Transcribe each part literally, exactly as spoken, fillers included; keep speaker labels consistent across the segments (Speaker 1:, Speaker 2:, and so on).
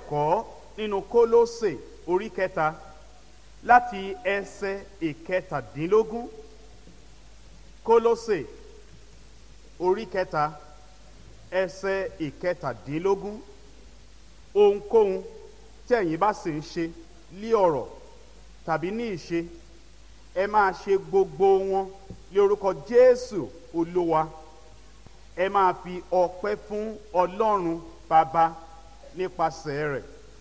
Speaker 1: ẹ̀kọ́ nínú Kólósè orí kẹta láti ẹsẹ̀ ìkẹtàdínlógún. Kólósè orí kẹta ẹsẹ̀ ìkẹtàdínlógún. Ohunkóhun tí ẹ̀yin bá sì ń ṣe lí ọ̀rọ̀ tàbí ní ìṣe, ẹ máa ṣe gbogbo wọn lé orúkọ Jésù Olúwa, ẹ máa fi ọpẹ́ fún Ọlọ́run Baba nípasẹ̀ rẹ̀.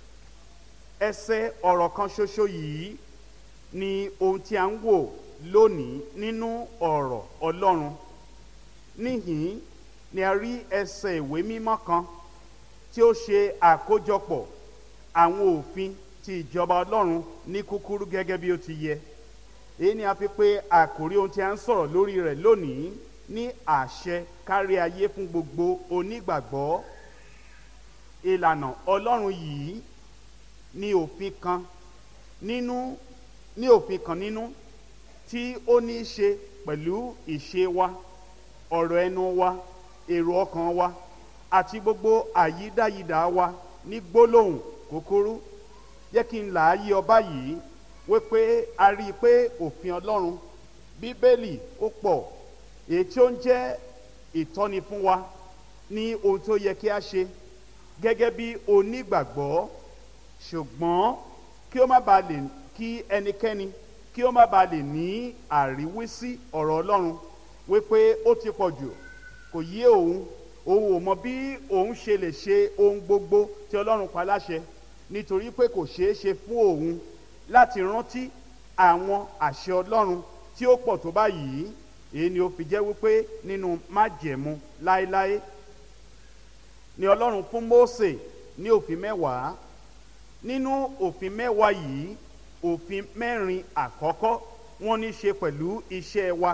Speaker 1: Ẹsẹ̀ ọ̀rọ̀ kan ṣoṣo yìí ni ohun tí a ń wò lónìí nínú ọ̀rọ̀ Ọlọ́run. Níhìn ni a rí ẹsẹ̀ ìwé mímọ́ kan tí ó ṣe àkójọpọ̀ àwọn òfin ti ìjọba Ọlọ́run ní kúkúrú gẹ́gẹ́ bí ó ti yẹ. Èyí ni a fi pè àkòrí ohun tí a ń sọ̀rọ̀ lórí rẹ̀ lónìí ní àṣẹ kárí ayé fún gbogbo onígbàgbọ́. Ìlànà Ọlọ́run yìí ní òfin kan nínú ní òfin kan nínú tí ó ní í ṣe pẹ̀lú ìṣe wa, ọ̀rọ̀ ẹnu wa, èrò ọkàn wa àti gbogbo àyídáyidà wa ní gbólóhùn kúkúrú. Jẹ́ kí n là á yí ọ báyìí wípé a rí i pé òfin Ọlọ́run, Bíbélì, ó pọ̀ èyí tí ó ń jẹ́ ìtọ́ni fún wa ní ohun tó yẹ kí a ṣe gẹ́gẹ́ bí onígbàgbọ́. Ṣùgbọ́n kí ó má bàa lè kí ẹnikẹ́ni kí ó má bàa lè ní àríwísí ọ̀rọ̀ Ọlọ́run wípé ó ti pọ̀ jù, kò yé òun, òun ò mọ bí òun ṣe lè ṣe ohun gbogbo tí Ọlọ́run pa láṣẹ, nítorí pé kò ṣeé ṣe fún òun láti rántí àwọn àṣẹ Ọlọ́run tí ó pọ̀ tó báyìí. Èyí ni ó fi jẹ́ wípé nínú májẹ̀mú láéláé ni Ọlọ́run fún Mósè ní òfin mẹ́wàá. Nínú òfin mẹ́wàá yìí, òfin mẹ́rin àkọ́kọ́ wọ́n ní ṣe pẹ̀lú iṣẹ́ wa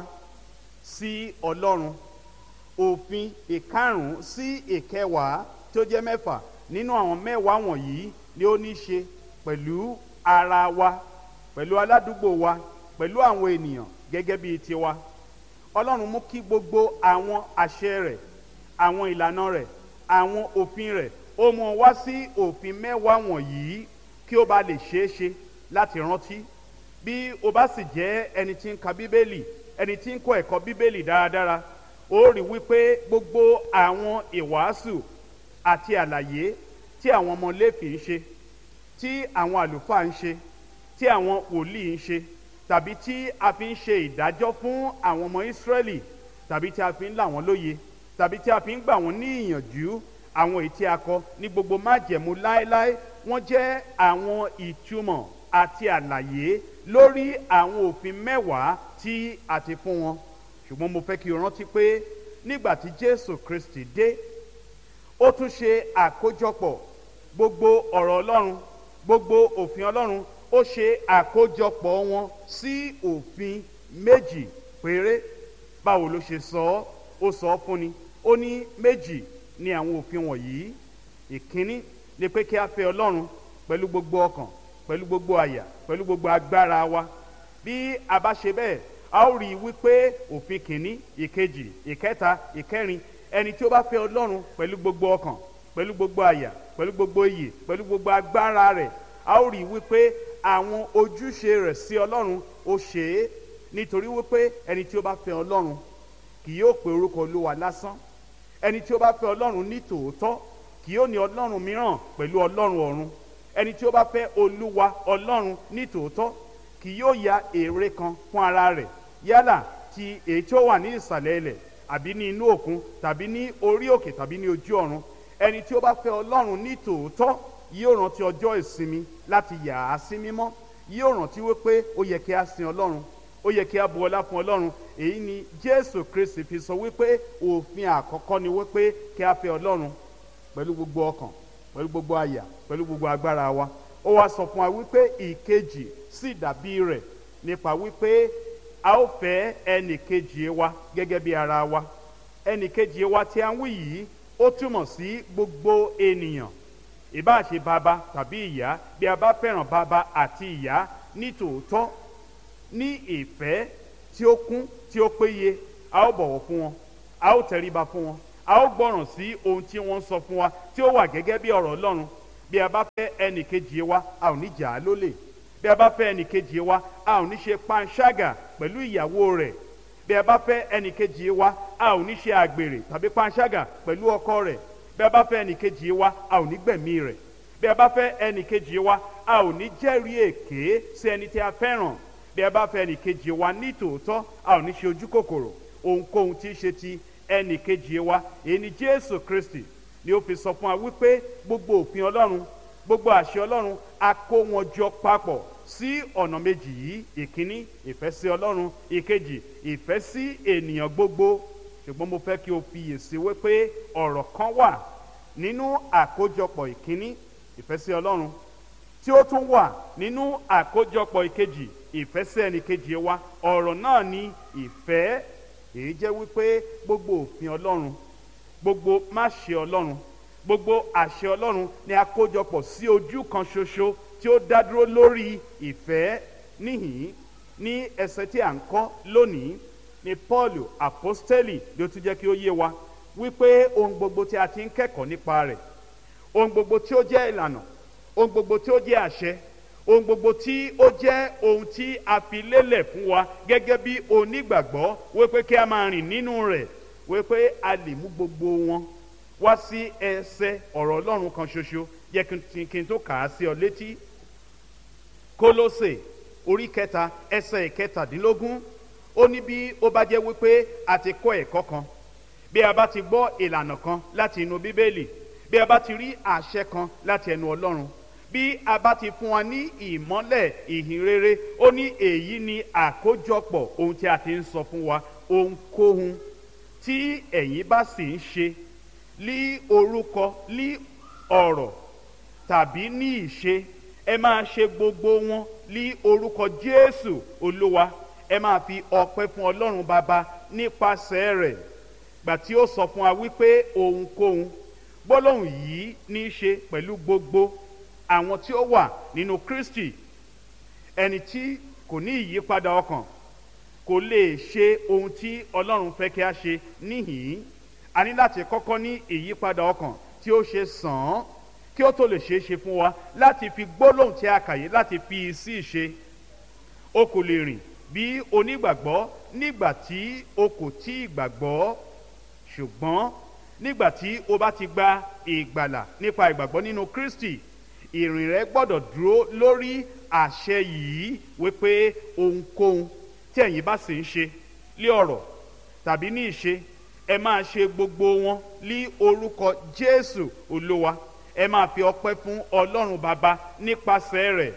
Speaker 1: sí Ọlọ́run. Òfin ìkarùn-ún sí ìkẹwàá tí ó jẹ́ mẹ́fà nínú àwọn mẹ́wàá wọ̀nyí ni ó ní ṣe pẹ̀lú ara wa, pẹ̀lú aládùúgbò wa, pẹ̀lú àwọn ènìyàn gẹ́gẹ́ bíi tiwa. Ọlọ́run mú kí gbogbo àwọn àṣẹ rẹ̀, àwọn ìlànà rẹ̀, àwọn òfin rẹ̀, ó mú wá sí òfin mẹ́wàá wọ̀nyí kí ó bá lè ṣeé ṣe láti rántí. Bí o bá sì jẹ́ ẹni tí ń ka Bíbélì, ẹni tí ń kọ́ ẹ̀kọ́ Bíbélì dáradára, ó rí wípé gbogbo àwọn ìwàásù àti àlàyé tí àwọn ọmọ Léfì ń ṣe, tí àwọn àlùfáà ń ṣe, tí àwọn wòlíì ń ṣe, tàbí tí a fi ń ṣe ìdájọ́ fún àwọn ọmọ Ísírẹ́lì, tàbí tí a fi ń là wọ́n lóye, tàbí tí a fi ń gbà wọ́n ní ìyànjú, àwọn èyí tí a kọ ní gbogbo májẹ̀mú láéláé, wọ́n jẹ́ àwọn ìtumọ̀ àti àlàyé lórí àwọn òfin mẹ́wàá tí a ti fún wọn. Ṣùgbọ́n mo fẹ́ kí o rántí pé nígbà tí Jésù Kristi dé, ó tún ṣe àkójọpọ̀ gbogbo ọ̀rọ̀ Ọlọ́run, gbogbo òfin Ọlọ́run, ó ṣe àkójọpọ̀ wọn sí òfin méjì péré. Báwo ló ṣe sọ ọ́? Ó sọ ọ́ fún ni. Ó ní méjì ni àwọn òfin wọ̀nyí. Ìkíní ni pé kí a fẹ́ Ọlọ́run pẹ̀lú gbogbo ọkàn, pẹ̀lú gbogbo àyà, pẹ̀lú gbogbo agbára wa. Bí a bá ṣe bẹ́ẹ̀, a ó rí i wípé òfin kìíní, ìkejì, ìkẹta, ìkẹrin, ẹni tí ó bá fẹ́ Ọlọ́run pẹ̀lú gbogbo ọkàn, pẹ̀lú gbogbo àyà, pẹ̀lú gbogbo iyè, pẹ̀lú gbogbo agbára rẹ̀, a ó rí i wípé àwọn ojúṣe rẹ̀ sí Ọlọ́run ó ṣe é. Nítorí wípé ẹni tí ó bá fẹ́ Ọlọ́run kì yóò pe orúkọ Olúwa lásán. Ẹni tí ó bá fẹ́ Ọlọ́run ní tòótọ́ kì yóò ní Ọlọ́run mìíràn pẹ̀lú Ọlọ́run ọ̀run. Ẹni tí ó bá fẹ́ Olúwa Ọlọ́run ní tòótọ́ kì yóò ya ère kan fún ara rẹ̀, yálà ti èyí tí ó wà ní ìsàlẹ̀ ilẹ̀ àbí ní inú òkun tàbí ní orí òkè tàbí ní ojú ọ̀run. Ẹni tí ó bá fẹ́ Ọlọ́run ní tòótọ́ yóò rántí ọjọ́ ìsinmi láti yà á sí mímọ́. Yóò rántí wípé ó yẹ kí a sin Ọlọ́run, ó yẹ kí a bu ọlá fún Ọlọ́run. Èyí ni Jésù Kristi fi sọ wípé òfin àkọ́kọ́ ni wípé kí a fẹ́ Ọlọ́run pẹ̀lú gbogbo ọkàn, pẹ̀lú gbogbo àyà, pẹ̀lú gbogbo agbára wa. Ó wá sọ fún wa wípé ìkejì sì dàbí rẹ̀ nípa wípé a ó fẹ́ ẹnì kejì wa gẹ́gẹ́ bí ara wa. Ẹnì kejì wa tí a ń wí yìí ó túmọ̀ sí gbogbo ènìyàn, ìbá ṣe bàbá tàbí ìyá. Bí a bá fẹ́ràn bàbá àti ìyá ní tòótọ́, ní ìfẹ́ tí ó kún, tí ó péye, a ó bọ̀wọ̀ fún wọn, a ó tẹríba fún wọn, a ó gbọ́ràn sí ohun tí wọ́n sọ fún wa tí ó wà gẹ́gẹ́ bí ọ̀rọ̀ Ọlọ́run. bí a bá fẹ́ ẹnì kejì wa a ò ní jà á lólè, bí a bá fẹ́ ẹnì kejì wa a ò ní ṣe panṣágà pẹ̀lú ìyàwó rẹ̀, bí a bá fẹ́ ẹnì kejì wa a ò ní ṣe àgbèrè tàbí panṣágà pẹ̀lú ọkọ rẹ̀, bí a bá fẹ́ ẹnì kejì wa a ò ní gbẹ̀mí rẹ̀, bí a bá fẹ́ ẹnì kejì wa a ò ní jẹ́rìí èké sí ẹni tí a fẹ́ràn, bí a bá fẹ́ ẹnì kejì wa ní tòótọ́ a ò ní ṣe ojú kòkòrò ohunkóhun tí í ṣe ti ẹnì kejì wa. èyí ni Jésù Kristi ni ó fi sọ fún wa wípé gbogbo òfin Ọlọ́run, gbogbo àṣẹ Ọlọ́run a kó wọn jọ papọ̀ sí ọ̀nà méjì yìí: ìkíní ìfẹ́ sí Ọlọ́run, ìkejì ìfẹ́ sí ènìyàn gbogbo. ṣùgbọ́n mo fẹ́ kí o fiyèsí wípé ọ̀rọ̀ kan wà nínú àkójọpọ̀ ìkíní ìfẹ́ sí Ọlọ́run tí ó tún wà nínú àkójọpọ̀ ìkejì ìfẹ́ sí ẹnìkejì wa. ọ̀rọ̀ náà ni ìfẹ́. èyí jẹ́ wípé gbogbo òfin Ọlọ́run, gbogbo máṣe Ọlọ́run, gbogbo àṣẹ Ọlọ́run ni a kójọpọ̀ sí ojú kan ṣoṣo tí ó dá dúró lórí ìfẹ́. níhìn ní ẹsẹ̀ tí à ń kọ́ lónìí ni Paul apostoli ló tún jẹ́ kí ó yé wa wípé ohun gbogbo tí a ti ń kẹ́kọ̀ọ́ nípa rẹ̀, ohun gbogbo tí ó jẹ́ ìlànà, ohun gbogbo tí ó jẹ́ àṣẹ, ohun gbogbo tí ó jẹ́ ohun tí a fi lélẹ̀ fún wa gẹ́gẹ́ bí onígbàgbọ́ wípé kí a máa rìn nínú rẹ̀, wípé a lè mú gbogbo wọn wá sí ẹsẹ̀ ọ̀rọ̀ Ọlọ́run kan ṣoṣo. yẹ kí n tó kà á sí ọ létí. Kólósè orí kẹta ẹsẹ̀ ìkẹtàdínlógún, ó ní bí ó bá jẹ́ wípé a ti kọ́ ẹ̀kọ́ kan, bí a bá ti gbọ́ ìlànà kan láti inú Bíbélì, bí a bá ti rí àṣẹ kan láti ẹnu Ọlọ́run, bí a bá ti fún wa ní ìmọ́lẹ̀ ìhìn rere, ó ní èyí ni àkójọpọ̀ ohun tí a ti ń sọ fún wa. Ohunkóhun tí ẹ̀yin bá sì ń ṣe ní orúkọ, ní ọ̀rọ̀ tàbí ní ìṣe, ẹ máa ṣe gbogbo wọn ní orúkọ Jésù Olúwa, ẹ máa fi ọpẹ́ fún Ọlọ́run Baba nípasẹ̀ rẹ̀. gbà tí ó sọ fún wa wípé ohunkóhun, gbólóhùn yìí ní í ṣe pẹ̀lú gbogbo àwọn tí ó wà nínú Kristi. ẹni tí kò ní ìyípadà ọkàn kò lè ṣe ohun tí Ọlọ́run fẹ́ kí a ṣe. níhìn a ní láti kọ́kọ́ ní ìyípadà ọkàn tí ó ṣe sàn án kí ó tó lè ṣeé ṣe fún wa láti fi gbólóhùn tí a kà yìí láti fi sí ìṣe. o kò lè rìn bí onígbàgbọ́ nígbà tí o kò tí ì gbàgbọ́, ṣùgbọ́n nígbà tí o bá ti gba ìgbàlà nípa ìgbàgbọ́ nínú Kristi, ìrìn rẹ gbọ́dọ̀ dúró lórí àṣẹ yìí wípé ohunkóhun tí ẹ̀yin bá sì ń ṣe lé ọ̀rọ̀ tàbí ní ìṣe, ẹ máa ṣe gbogbo wọn ní orúkọ Jésù Olúwa, ẹ máa fi ọpẹ́ fún Ọlọ́run Baba nípasẹ̀ rẹ̀.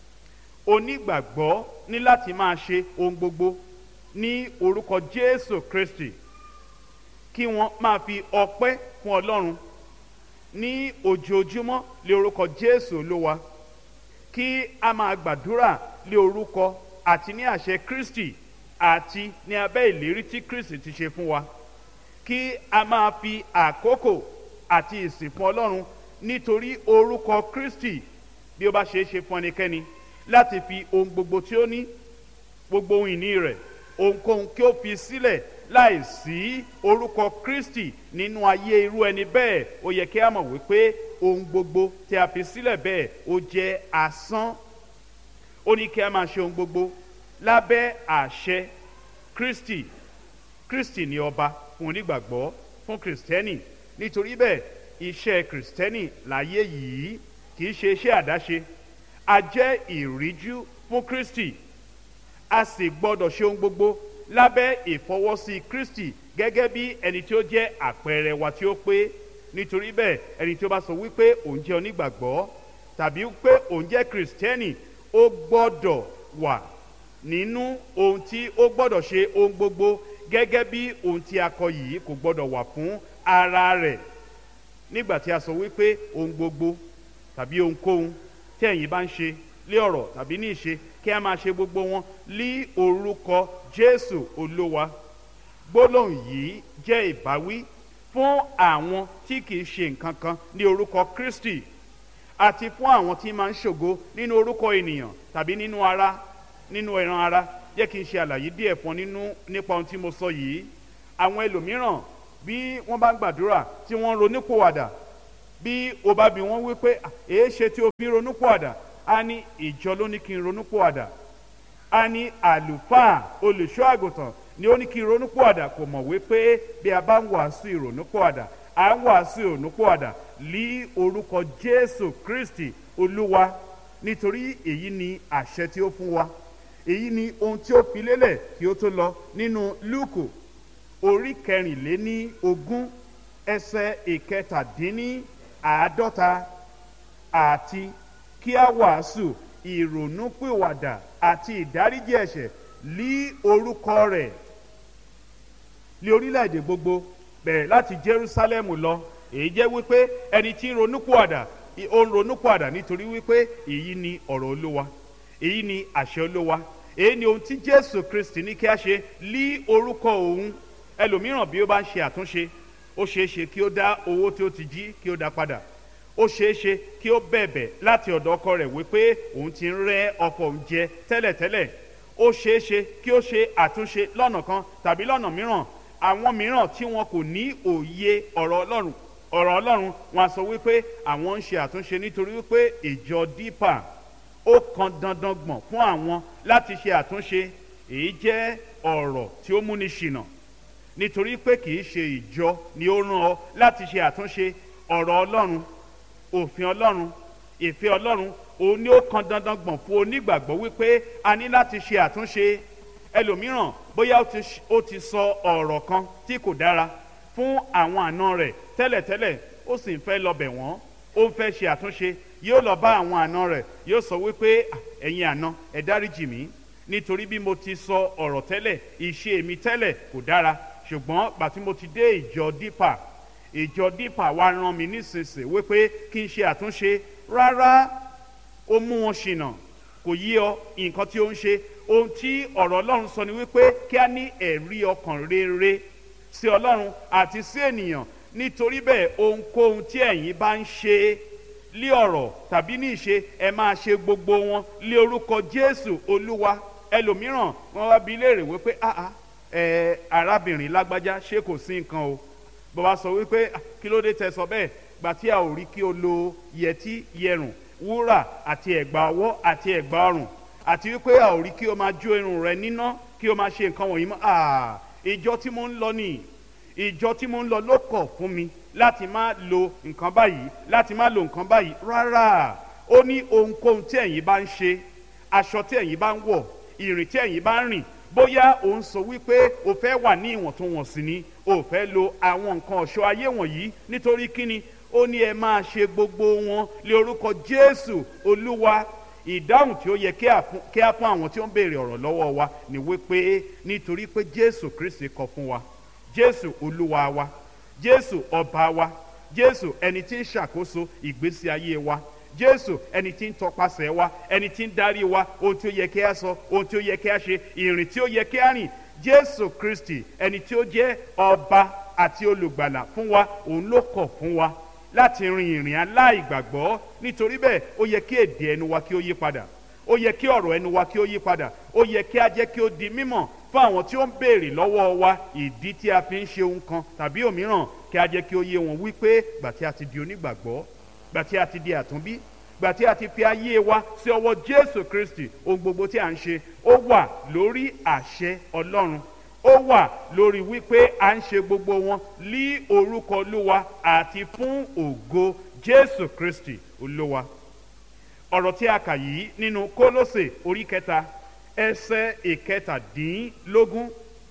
Speaker 1: Onígbàgbọ́ ní láti máa ṣe ohun gbogbo ní orúkọ Jésù Kristi, kí wọ́n máa fi ọpẹ́ fún Ọlọ́run ní ojoojúmọ́ lé orúkọ Jésù Olúwa, kí a máa gbàdúrà lé orúkọ àti ní àṣẹ Kristi àti ní abẹ́ ìlérí tí Kristi ti ṣe fún wa, kí a máa fi àkókò àti ìsìn fún Ọlọ́run nítorí orúkọ Kristi. bí ó bá ṣeé ṣe fún ẹnikẹ́ni láti fi ohun gbogbo tí ó ní, gbogbo ohun ìní rẹ̀, ohunkóhun kí ó fi sílẹ̀ láì sí orúkọ Kristi nínú ayé irú ẹni bẹ́ẹ̀, ó yẹ kí a mọ̀ wípé ohun gbogbo tí a fi sílẹ̀ bẹ́ẹ̀ ó jẹ́ asán. ó ní kí a máa ṣe ohun gbogbo lábẹ́ àṣẹ Kristi. Kristi ni ọba fún onígbàgbọ́, fún Kristẹni. nítorí bẹ́ẹ̀ iṣẹ́ Kristẹni láyé yìí kì í ṣe iṣẹ́ àdáṣe. a jẹ́ ìríjú fún Kristi, a sì gbọ́dọ̀ ṣe ohun gbogbo lábẹ́ ìfọwọ́sí Kristi gẹ́gẹ́ bí ẹni tí ó jẹ́ àpẹẹrẹ wa tí ó pé. nítorí bẹ́ẹ̀ ẹni tí ó bá sọ wípé òun jẹ́ onígbàgbọ́ tàbí wípé òun jẹ́ Kristẹni, ó gbọ́dọ̀ wà nínú ohun tí ó gbọ́dọ̀ ṣe ohun gbogbo gẹ́gẹ́ bí ohun tí a kọ yìí kò gbọ́dọ̀ wà fún ara rẹ̀. nígbà tí a sọ wípé ohun gbogbo tàbí ohunkóhun tí ẹ̀yin bá ń ṣe lé ọ̀rọ̀ tàbí ní ìṣe, kí a máa ṣe gbogbo wọn ní orúkọ Jésù Olúwa. gbólóhùn yìí jẹ́ ìbáwí fún àwọn tí kìí ṣe nǹkan kan ní orúkọ Kristi, àti fún àwọn tí máa ń ṣògo nínú orúkọ ènìyàn tàbí nínú ara, nínú ẹran ara. jẹ́ kí n ṣe àlàyé díẹ̀ fún nínú nípa ohun tí mo sọ yìí. àwọn ẹlòmíràn bí wọ́n bá ń gbàdúrà tí wọ́n ń ronúpìwàdà bí o bá bi wọ́n wípé èé ṣe tí o fi ronúpìwàdà, á ní ìjọ ló ní kí n ronúpìwàdà, á ní àlùfáà olùṣọ́ àgùntàn ni ó ní kí n ronúpìwàdà. Kò mọ̀ wípé bí a bá ń wàásù ìrònúpìwàdà, à ń wàásù ìrònúpìwàdà lí orúkọ Jésù Kristi Olúwa, nítorí èyí ni àṣẹ tí ó fún wa, èyí ni ohun tí ó fi lélẹ̀ kí ó tó lọ nínú Lúùkù orí kẹrìnléní ogún ẹsẹ̀ ìkẹtàdínní àádọ́ta, àti kí a wàásù ìrònúpìwàdà àti ìdáríjì ẹ̀ṣẹ̀ lí orúkọ rẹ̀ lé orílẹ̀-èdè gbogbo, bẹ̀rẹ̀ láti Jerúsálẹ́mù lọ. Èyí jẹ́ wípé ẹni tí ń ronúpìwàdà ó ń ronúpìwàdà nítorí wípé èyí ni ọ̀rọ̀ Olúwa, èyí ni àṣẹ Olúwa, èyí ni ohun tí Jésù Kristi ní kí a ṣe lí orúkọ òun. Ẹlòmíràn bí ó bá ń ṣe àtúnṣe, ó ṣeé ṣe kí ó dá owó tí ó ti jí kí ó dá padà, ó ṣeé ṣe kí ó bẹ̀bẹ̀ láti ọ̀dọ̀ ọkọ rẹ̀ wípé òun ti ń rẹ́ ọkọ òun jẹ tẹ́lẹ̀tẹ́lẹ̀, ó ṣeé ṣe kí ó ṣe àtúnṣe lọ́nà kan tàbí lọ́nà mìíràn. Àwọn mìíràn tí wọn kò ní òye ọ̀rọ̀ Ọlọ́run ọ̀rọ̀ Ọlọ́run wọn sọ wípé àwọn ń ṣe àtúnṣe nítorí wípé ìjọ dípà ó kan dandan gbọ̀n fún àwọn láti ṣe àtúnṣe. Èyí jẹ́ ọ̀rọ̀ tí ó múni ṣìnà, nítorí pé kì í ṣe ìjọ ni ó rán ọ láti ṣe àtúnṣe. Ọ̀rọ̀ Ọlọ́run, òfin Ọlọ́run, ìfẹ́ Ọlọ́run, òun ni ó kan dandan gbọ̀n fún onígbàgbọ́ wípé a ní láti ṣe àtúnṣe. Ẹlòmíràn bóyá ó ti sọ ọ̀rọ̀ kan tí kò dára fún àwọn àna rẹ̀ tẹ́lẹ̀tẹ́lẹ̀, ó sì ń fẹ́ lọ bẹ̀ wọ́n, ó ń fẹ́ ṣe àtúnṣe. Yóò lọ bá àwọn àna rẹ̀, yóò sọ wípé ẹ̀yin àna ẹ dáríjì mí, nítorí bí mo ti sọ ọ̀rọ̀ tẹ́lẹ̀, ìṣe mi tẹ́lẹ̀ kò dára, ṣùgbọ́n gbà tí mo ti dé ìjọ dípà, ìjọ dípà wá rán mi nísinsìnyí wípé kí n ṣe àtúnṣe. Rárá, ó mú wọn ṣìnà, kò yí ọ nǹkan tí ó ń ṣe. Ohun tí ọ̀rọ̀ Ọlọ́run sọ ni wípé kí a ní ẹ̀rí ọkàn rere sí Ọlọ́run àti sí ènìyàn. Nítorí bẹ́ẹ̀ ohunkóhun tí ẹ̀yin bá ń ṣe lí ọ̀rọ̀ tàbí ní ìṣe, ẹ máa ṣe gbogbo wọn lé orúkọ Jésù Olúwa. Ẹlòmíràn wọn wá bi léèrè wípé áá ẹ arábìnrin lágbájá ṣé kò sí nǹkan o. Bó bá sọ wípé kí ló dé tẹ́ sọ bẹ́ẹ̀, gbà tí a ò rí kí o lo yẹtí, yẹrùn, wúrà àti ẹ̀gbà ọwọ́ àti ẹ̀gbà ọrùn, àti wípé a ò rí kí o máa jó irun rẹ níná, kí o máa ṣe nǹkan wọ̀nyí mọ́. Ah, ìjọ tí mo ń lọ nìyí, ìjọ tí mo ń lọ ló kọ̀ fún mi láti má lo nǹkan báyìí, láti má lo nǹkan báyìí. Rárá, ó ní ohunkóhun tí ẹ̀yin bá ń ṣe, aṣọ tí ẹ̀yin bá ń wọ̀, ìrìn tí ẹ̀yin bá ń rìn, bóyá ò ń sọ wípé o fẹ́ wà ní ìwọ̀ntúnwọ̀nsì ni, o fẹ́ lo àwọn nǹkan ọ̀ṣọ́ ayé wọ̀nyí, nítorí kíni? Ó ní ẹ máa ṣe gbogbo wọn lé orúkọ Jésù Olúwa. Ìdáhùn tí ó yẹ kí a fún àwọn tí ó ń béèrè ọ̀rọ̀ lọ́wọ́ wa ni wípé nítorí pé Jésù Kristi kọ fún wa, Jésù Olúwa wa, Jésù ọba wa, Jésù ẹni tí ń ṣàkóso ìgbésí ayé wa, Jésù ẹni tí ń tọpasẹ̀ wa, ẹni tí ń darí wa, ohun tí ó yẹ kí a sọ, ohun tí ó yẹ kí a ṣe, ìrìn tí ó yẹ kí a rìn. Jésù Kristi ẹni tí ó jẹ́ ọba àti olùgbàlà fún wa, òun ló kọ̀ fún wa láti rin ìrìn aláìgbàgbọ́. Nítorí bẹ́ẹ̀ ó yẹ kí èdè ẹnu wa kí ó yí padà, ó yẹ kí ọ̀rọ̀ ẹnu wa kí ó yí padà, ó yẹ kí a jẹ́ kí ó di mímọ̀ fún àwọn tí ó ń béèrè lọ́wọ́ wa ìdí tí a fi ń ṣe ohun kan tàbí òmíràn, kí a jẹ́ kí ó yé wọn wípé gbà tí a ti di onígbàgbọ́, gbà tí a ti di àtúnbí, gbà tí a ti fi ayé wa sí ọwọ́ Jésù Kristi, ohun gbogbo tí a ń ṣe ó wà lórí àṣẹ Ọlọ́run, ó wà lórí wípé à ń ṣe gbogbo wọn lí orúkọ Olúwa àti fún ògo Jésù Kristi Olúwa. Ọ̀rọ̀ tí a kà yìí nínú Kólósè orí kẹta ẹsẹ̀ ìkẹtàdínlógún,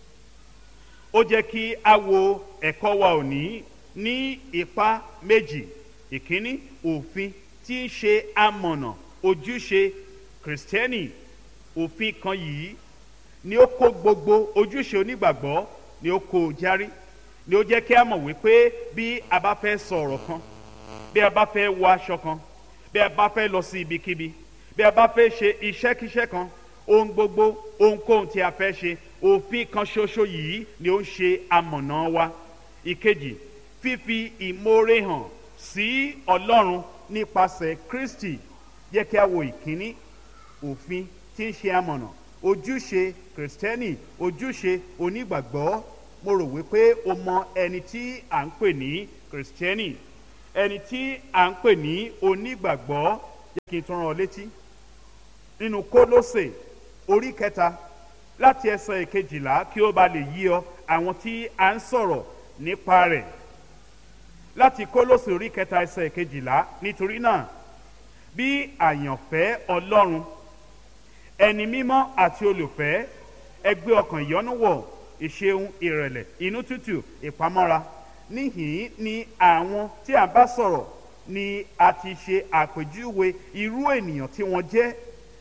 Speaker 1: ó jẹ́ kí a wo ẹ̀kọ́ wa òní ní ipa méjì. Ìkíní, òfin tí ń ṣe amọ̀nà ojúṣe Kristẹni. Òfin kan yìí ni ó kó gbogbo ojúṣe onígbàgbọ́, ni ó kó o járí, ni ó jẹ́ kí a mọ̀ wípé bí a bá fẹ́ sọ ọ̀rọ̀ kan, bí a bá fẹ́ wọ aṣọ kan, bí a bá fẹ́ lọ sí ibikíbi, bí a bá fẹ́ ṣe iṣẹ́kíṣẹ́ kan, ohun gbogbo ohunkóhun tí a fẹ́ ṣe, òfin kan ṣoṣo yìí ni ó ń ṣe amọ̀nà wa. Ìkejì, fífi ìmoore hàn sí Ọlọ́run nípasẹ̀ Kristi. Jẹ́ kí a wo ìkíní, òfin tí ń ṣe amọ̀nà, ojúṣe Kristẹni, ojúṣe onígbàgbọ́. Mo rò wípé o mọ ẹni tí à ń pè ní Kristẹni. ẹni tí à ń pè ní onígbàgbọ́. Jẹ́ kí n tún rán ọ létí nínú Kólósè orí kẹta láti ẹsẹ̀ ìkejìlá kí ó ba lè yí ọ àwọn tí a ń sọ̀rọ̀ nípa rẹ̀. Láti Kólósè orí kẹta ẹsẹ̀ ìkejìlá, nítorí náà bí àyànfẹ́ Ọlọ́run, ẹni mímọ́ àti olùfẹ́, ẹ gbé ọkàn ìyọ́nú wọ̀, ìṣeun, ìrẹ̀lẹ̀, inú tútù, ìpamọ́ra. Níhìn-ín ni àwọn tí a bá sọ̀rọ̀ ni a ti ṣe àpèjúwe irú ènìyàn tí wọ́n jẹ́.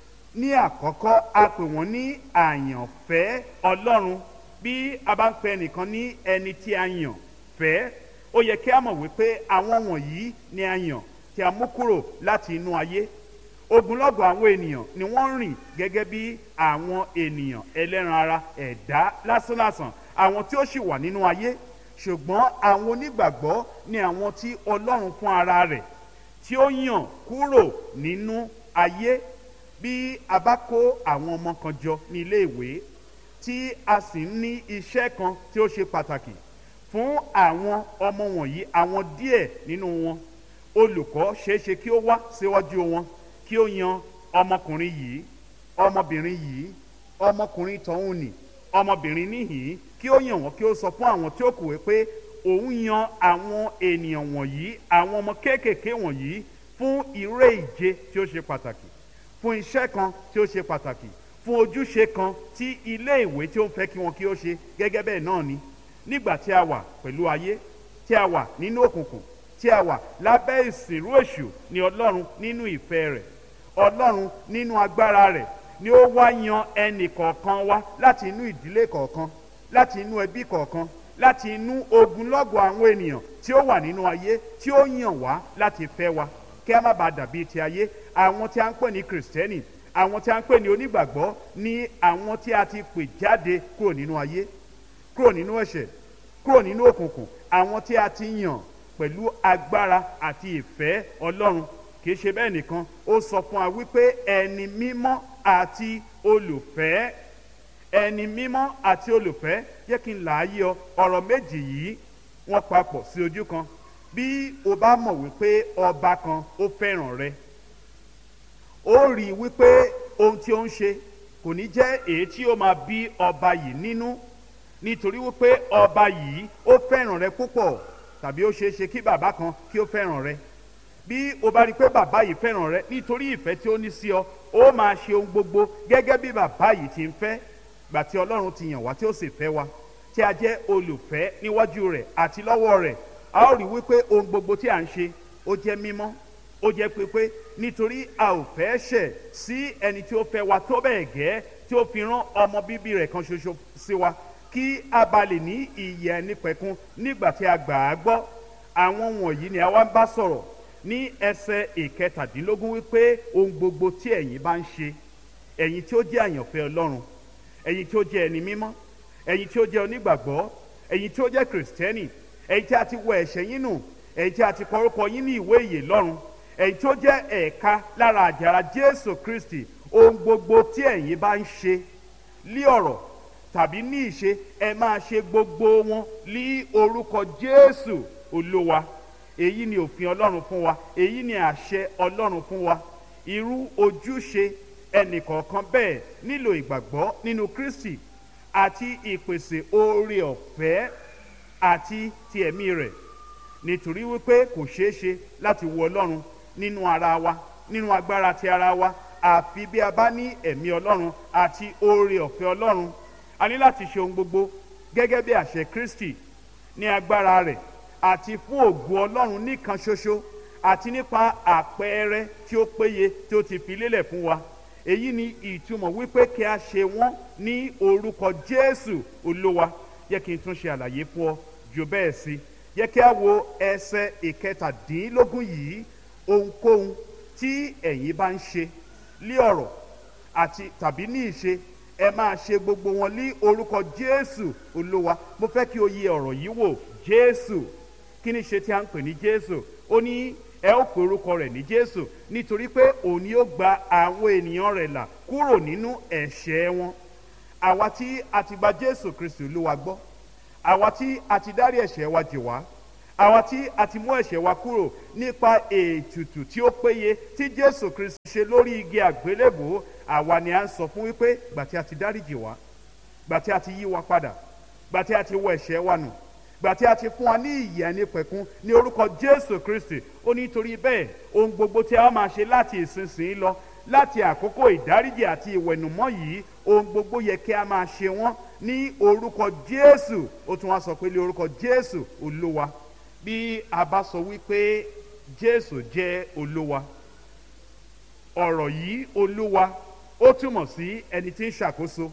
Speaker 1: Ní àkọ́kọ́ a pè wọ́n ní àyànfẹ́ Ọlọ́run. Bí a bá ń pè ẹnìkan ní ẹni tí a yàn fẹ́, ó yẹ kí a mọ̀ wípé àwọn wọ̀nyí ni a yàn tí a mú kúrò láti inú ayé. Ogunlọ́gọ̀ àwọn ènìyàn ni wọ́n ń rìn gẹ́gẹ́ bí àwọn ènìyàn ẹlẹ́ran ara, ẹ̀dá lásánlàsàn, àwọn tí ó sì wà nínú ayé. Ṣùgbọ́n àwọn onígbàgbọ́ ni àwọn tí Ọlọ́run fún ara rẹ̀ tí ó yàn kúrò nínú ayé. Bí a bá kó àwọn ọmọ kan jọ ní ilé ìwé tí a sì ń ní iṣẹ́ kan tí ó ṣe pàtàkì fún àwọn ọmọ wọ̀nyí, àwọn díẹ̀ nínú wọn, olùkọ́ ṣeéṣe kí ó wá síwájú wọn kí ó yan ọmọkùnrin yìí, ọmọbìnrin yìí, ọmọkùnrin tọ̀hún nì, ọmọbìnrin níhìn, kí ó yàn wọ́n, kí ó sọ fún àwọn tí ó kù pé òun yan àwọn ènìyàn wọ̀nyí, àwọn ọmọ kéékèèké wọ̀nyí fún eré ìje tí ó ṣe pàtàkì, fún iṣẹ́ kan tí ó ṣe pàtàkì, fún ojúṣe kan tí ilé ìwé tí ó ń fẹ́ kí wọn kí ó ṣe. Gẹ́gẹ́ bẹ́ẹ̀ náà ni nígbà tí a wà pẹ̀lú ayé, tí a wà nínú òkùnkùn, tí a wà lábẹ́ ìsìnrú èṣù, ni Ọlọ́run nínú ìfẹ́ rẹ̀, Ọlọ́run nínú agbára rẹ̀ ni ó wá yan ẹnì kọ̀ọ̀kan wá láti inú ìdílé kọ̀ọ̀kan, láti inú ẹbí kọ̀ọ̀kan, láti inú ogunlọ́gọ̀ àwọn ènìyàn tí ó wà nínú ayé, tí ó yàn wá láti fẹ́ wa kí a má bàa dàbí ti ayé. Àwọn tí a ń pè ní Kìrìsìtẹ́nì, àwọn tí a ń pè ní onígbàgbọ́ ni àwọn tí a ti pè jáde kúrò nínú ayé, kúrò nínú ẹ̀ṣẹ̀, kúrò nínú òkùnkùn, àwọn tí a ti yàn pẹ̀lú agbára àti ìfẹ́ Ọlọ́run. Kì í ṣe bẹ́ẹ̀ nìkan, ó sọ fún wa wípé ẹni mímọ́ àti olùfẹ́, ẹni mímọ́ àti olùfẹ́. Jẹ́ kí n là á yé ọ, ọ̀rọ̀ méjì yìí wọ́n papọ̀ sí ojú kan. Bí o bá mọ̀ wípé ọba kan ó fẹ́ràn rẹ, ó rí i wípé ohun tí ó ń ṣe kò ní jẹ́ èyí tí ó máa bí ọba yìí nínú, nítorí wípé ọba yìí ó fẹ́ràn rẹ púpọ̀. Tàbí ó ṣeé ṣe kí bàbá kan kí ó fẹ́ràn rẹ. Bí o bá rí i pé bàbá yìí fẹ́ràn rẹ, nítorí ìfẹ́ tí ó ní sí ọ, ó máa ṣe ohun gbogbo gẹ́gẹ́ bí bàbá yìí ti ń fẹ́. Gbà tí Ọlọ́run ti yàn wá, tí ó sì fẹ́ wa, tí a jẹ́ olùfẹ́ níwájú rẹ̀ àti lọ́wọ́ rẹ̀, a ó rí wípé ohun gbogbo tí à ń ṣe ó jẹ́ mímọ́, ó jẹ́ pípé, nítorí a ò fẹ́ ṣẹ̀ sí ẹni tí ó fẹ́ wa tó bẹ́ẹ̀ gẹ́ tí ó fi rán ọmọ bíbí rẹ̀ kan ṣoṣo sí wa, kí a bá lè ní ìyè ẹnìpẹ̀kun nígbà tí a gbà á gbọ́. Àwọn wọ̀nyí ni a wá ń bá sọ̀rọ̀ ní ẹsẹ̀ ìkẹtàdínlógún wípé ohun gbogbo tí ẹ̀yin bá ń ṣe, ẹ̀yin tí ó jẹ́ àyànfẹ́ Ọlọ́run, ẹ̀yin tí ó jẹ́ ẹni mímọ́, ẹ̀yin tí ó jẹ́ onígbàgbọ́, ẹ̀yin tí ó jẹ́ Kìrìsìtẹ́nì, ẹ̀yin tí a ti wọ ẹ̀ṣẹ̀ yín nù, ẹ̀yin tí a ti kọ orúkọ yín ní ìwé ìyè lọ́run, ẹ̀yin tí ó jẹ́ ẹ̀ka lára àjàrà Jésù Kristi, ohun gbogbo tí ẹ̀yin bá ń ṣe lí ọ̀rọ̀ tàbí ní ìṣe, ẹ máa ṣe gbogbo wọn ní orúkọ Jésù Olúwa. Èyí ni òfin Ọlọ́run fún wa, èyí ni àṣẹ Ọlọ́run fún wa. Irú ojúṣe ẹnìkọ̀ọ̀kan bẹ́ẹ̀ nílò ìgbàgbọ́ nínú Kristi àti ìpèsè oore ọ̀fẹ́ àti ti ẹ̀mí rẹ̀, nítorí wípé kò ṣeé ṣe láti wo Ọlọ́run nínú ara wa, nínú agbára ti ara wa, àfi bí a bá ní ẹ̀mí Ọlọ́run àti oore ọ̀fẹ́ Ọlọ́run. A ní láti ṣe ohun gbogbo gẹ́gẹ́ bí àṣẹ Kristi ní agbára rẹ̀ àti fún ògo Ọlọ́run nìkan ṣoṣo, àti nípa àpẹẹrẹ tí ó péye tí ó ti fi lélẹ̀ fún wa. Èyí ni ìtumọ̀ wípé kí a ṣe wọ́n ní orúkọ Jésù Olúwa. Jẹ́ kí n tún ṣe àlàyé fún ọ jù bẹ́ẹ̀ sí. Jẹ́ kí a wo ẹsẹ̀ ìkẹtàdínlógún yìí. Ohunkóhun tí ẹ̀yin bá ń ṣe lí ọ̀rọ̀ àti tàbí ní ìṣe, ẹ máa ṣe gbogbo wọn ní orúkọ Jésù Olúwa. Mo fẹ́ kí o yẹ ọ̀rọ̀ yìí wò. Jésù, kí ni ṣe tí a ń pè ní Jésù? Ó ní ẹ ó pe orúkọ rẹ̀ ní Jésù nítorí pé òun ni ó gba àwọn ènìyàn rẹ̀ là kúrò nínú ẹ̀ṣẹ̀ wọn. Àwa tí a ti gba Jésù Kristi Olúwa gbọ́, àwa tí a ti dárí ẹ̀ṣẹ̀ wa jì wá, àwa tí a ti mú ẹ̀ṣẹ̀ wa kúrò nípa ètùtù tí ó péye tí Jésù Kristi ṣe lórí igi àgbélébùú, àwa ni à ń sọ fún wípé gbà tí a ti dáríjì wá, gbà tí a ti yí wa padà, gbà tí a ti wọ ẹ̀ṣẹ̀ wa nù, gbà tí a ti fún wa ní ìyè àìnípẹ̀kun ní orúkọ Jésù Kristi. Ó ní nítorí bẹ́ẹ̀ ohun gbogbo tí a máa ṣe láti ìsinsìnyí lọ, láti àkókò ìdáríjì àti ìwẹ̀nùmọ́ yìí, ohun gbogbo yẹ kí a máa ṣe wọ́n ní orúkọ Jésù. Ó tún wá sọ pé ní orúkọ Jésù Olúwa. Bí a bá sọ wípé Jésù jẹ́ Olúwa, ọ̀rọ̀ yìí Olúwa ó túmọ̀ sí ẹni tí ń ṣàkóso,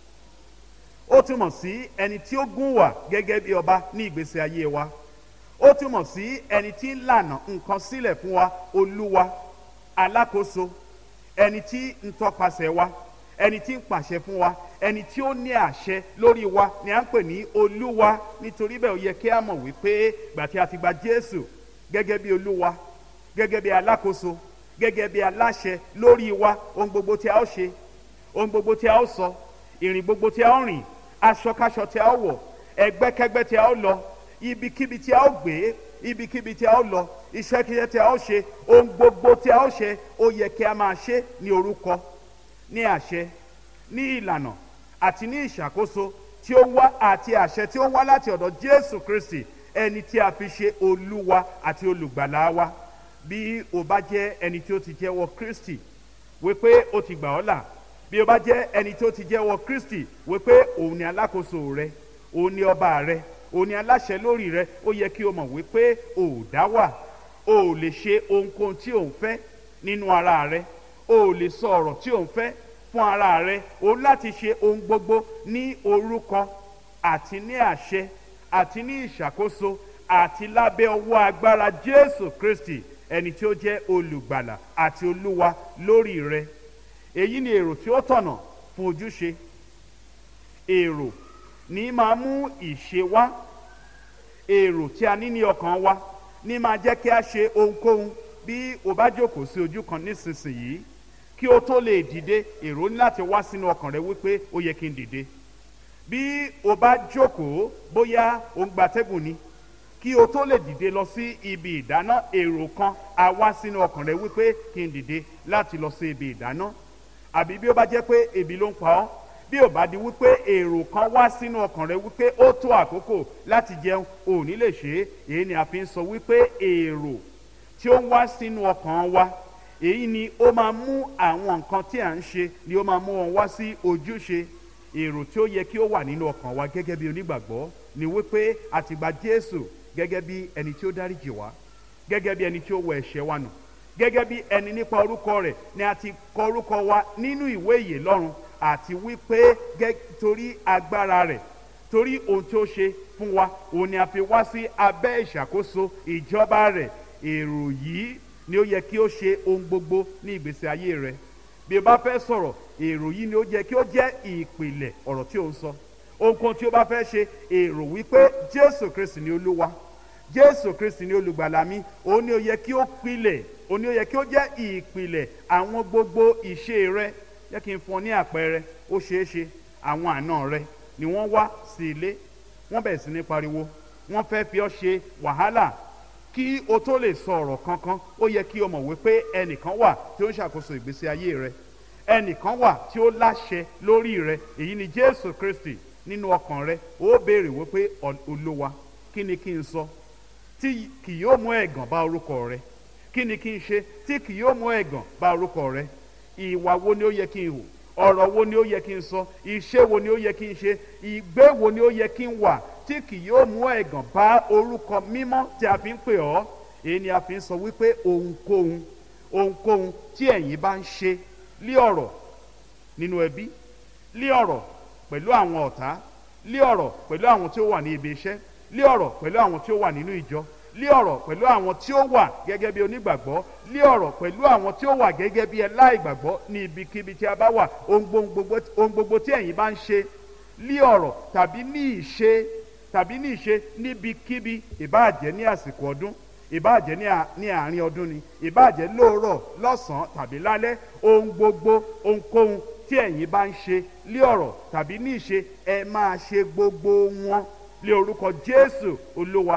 Speaker 1: ó túmọ̀ sí ẹni tí ó gún wà gẹ́gẹ́ bí ọba ní ìgbésí ayé wa, ó túmọ̀ sí ẹni tí ń lànà nǹkan sílẹ̀ fún wa. Olúwa, alákòóso, ẹni tí ń tọpasẹ̀ wa, ẹni tí ń pàṣẹ fún wa, ẹni tí ó ní àṣẹ lórí wa ni à ń pè ní Olúwa. Nítorí bẹ́ẹ̀ ó yẹ kí a mọ̀ wípé gbà tí a ti gba Jésù gẹ́gẹ́ bí Olúwa, gẹ́gẹ́ bí alákòóso, gẹ́gẹ́ bí aláṣẹ lórí wa, ohun gbogbo tí a ó ṣe, ohun gbogbo tí a ó sọ, ìrìn gbogbo tí a ó rìn, aṣọkáṣọ tí a ó wọ̀, ẹgbẹ́kẹ́gbẹ́ tí a ó lọ, ibikíbi tí a ó gbé, ibikíbi tí a ó lọ, iṣẹ́kíṣẹ́ tí a ó ṣe, ohun gbogbo tí a ó ṣe, ó yẹ kí a máa ṣe ní orúkọ, ní àṣẹ, ní ìlànà àti ní ìṣàkóso tí ó wá àti àṣẹ tí ó wá láti ọ̀dọ̀ Jésù Kristi, ẹni tí a fi ṣe Olúwa àti olùgbàlà wa. Bí o bá jẹ́ ẹni tí ó ti jẹ́wọ́ Kristi wípé ó ti gbà ọ́ là, bí o bá jẹ́ ẹni tí ó ti jẹ́wọ́ Kristi wípé òun ni alákòóso rẹ, òun ni ọba rẹ, òun ni aláṣẹ lórí rẹ, ó yẹ kí o mọ̀ wípé o ò dá wà, o ò lè ṣe ohunkóhun tí o ń fẹ́ nínú ara rẹ, o ò lè sọ ọ̀rọ̀ tí o ń fẹ́ fún ara rẹ, o láti ṣe ohun gbogbo ní orúkọ àti ní àṣẹ àti ní ìṣàkóso àti lábẹ́ ọwọ́ agbára Jésù Kristi, ẹni tí ó jẹ́ olùgbàlà àti Olúwa lórí rẹ. Èyí ni èrò tí ó tọ̀nà fún ojúṣe. Èrò ní máa mú ìṣe wá. Èrò tí a ní ní ọkàn wa ní máa jẹ́ kí a ṣe ohunkóhun. Bí o bá jókòó sí ojú kan nísinsìnyí, kí o tó lè dìde, èrò ní láti wá sínú ọkàn rẹ wípé ó yẹ kí n dìde. Bí o bá jókòó, bóyá o ń gbatẹ́gùn ni, kí o tó lè dìde lọ sí ibi ìdáná, èrò kan á wá sínú ọkàn rẹ wípé kí n dìde láti lọ sí ibi ìdáná. Àbí bí ó bá jẹ́ pé ebi ló ń pa ọ́, bí ó bá di wípé èrò kan wá sínú ọkàn rẹ wípé ó tó àkókò láti jẹun, ò ní lè ṣe é. Èyí ni a fi ń sọ wípé èrò tí ó ń wá sínú ọkàn wa, èyí ni ó máa mú àwọn nǹkan tí à ń ṣe, ni ó máa mú wọn wá sí ojúṣe. Èrò tí ó yẹ kí ó wà nínú ọkàn wa gẹ́gẹ́ bí onígbàgbọ́ ni wípé a ti gba Jésù gẹ́gẹ́ bí ẹni tí ó dáríjì wá, gẹ́gẹ́ bí ẹni tí ó wọ ẹ̀ṣẹ̀ wa nù, gẹ́gẹ́ bí ẹni nípa orúkọ rẹ̀ ni a ti kọ orúkọ wa nínú ìwé ìyè lọ́run, àti wípé torí agbára rẹ̀, torí ohun tí ó ṣe fún wa, òun ni a fi wá sí abẹ́ ìṣàkóso ìjọba rẹ̀. Èrò yìí ni ó yẹ kí ó ṣe ohun gbogbo ní ìgbésí ayé rẹ. Bí o bá fẹ́ sọ̀rọ̀, èrò yìí ni ó yẹ kí ó jẹ́ ìpìlẹ̀ ọ̀rọ̀ tí o ń sọ. Ohunkóhun tí o bá fẹ́ ṣe, èrò wípé Jésù Kristi ni Olúwa, Jésù Kristi ni olùgbàlà mi, òun ni ó yẹ kí ó pilẹ̀, òun ni ó yẹ kí ó jẹ́ ìpìlẹ̀ àwọn gbogbo ìṣe rẹ. Jẹ́ kí n fún ọ ní àpẹẹrẹ. Ó ṣeé ṣe àwọn àna rẹ ni wọ́n wá sí ilé, wọ́n bẹ̀rẹ̀ sí ní pariwo, wọ́n fẹ́ fi ọ́ ṣe wàhálà. Kí o tó lè sọ ọ̀rọ̀ kankan, ó yẹ kí o mọ̀ wípé ẹnìkan wà tí ó ń ṣàkóso ìgbésí ayé rẹ, ẹnìkan wà tí ó láṣẹ lórí rẹ. Èyí ni Jésù Kristi. Nínú ọkàn rẹ ó béèrè wípé Olúwa, kí ni kí n sọ tí kì yóò mú ẹ̀gàn bá orúkọ rẹ? Kí ni kí n ṣe tí kì yóò mú ẹ̀gàn bá orúkọ rẹ? Ìwà wo ni ó yẹ kí n hù? Ọ̀rọ̀ wo ni ó yẹ kí n sọ? Iṣẹ́ wo ni ó yẹ kí n ṣe? Ìgbé wo ni ó yẹ kí n wà tí kì yóò mú ẹ̀gàn bá orúkọ mímọ́ tí a fi ń pè ọ́? Èyí ni a fi ń sọ wípé ohunkóhun ohunkóhun tí ẹ̀yin bá ń ṣe lí ọ̀rọ̀ nínú ẹbí, lí ọ̀rọ̀ pẹ̀lú àwọn ọ̀tá, lí ọ̀rọ̀ pẹ̀lú àwọn tí ó wà ní ibi iṣẹ́, lí ọ̀rọ̀ pẹ̀lú àwọn tí ó wà nínú ìjọ, lí ọ̀rọ̀ pẹ̀lú àwọn tí ó wà gẹ́gẹ́ bí onígbàgbọ́, lí ọ̀rọ̀ pẹ̀lú àwọn tí ó wà gẹ́gẹ́ bí aláìgbàgbọ́ ní ibikíbi tí a bá wà. Ohun gbogbo tí ẹ̀yin bá ń ṣe lí ọ̀rọ̀ tàbí ní ìṣe tàbí ní ìṣe níbikíbi, ìbáàjẹ́ ní àsìkò ọdún, ìbáàjẹ́ ní àárín ọdún ni, ìbáàjẹ́ lóòrọ̀, lọ́sàn-án tàbí lálẹ́, ohun gbogbo ohunkóhun tí ẹ̀yin bá ń ṣe lí ọ̀rọ̀ tàbí ní ìṣe, ẹ máa ṣe gbogbo wọn lé orúkọ Jésù Olúwa,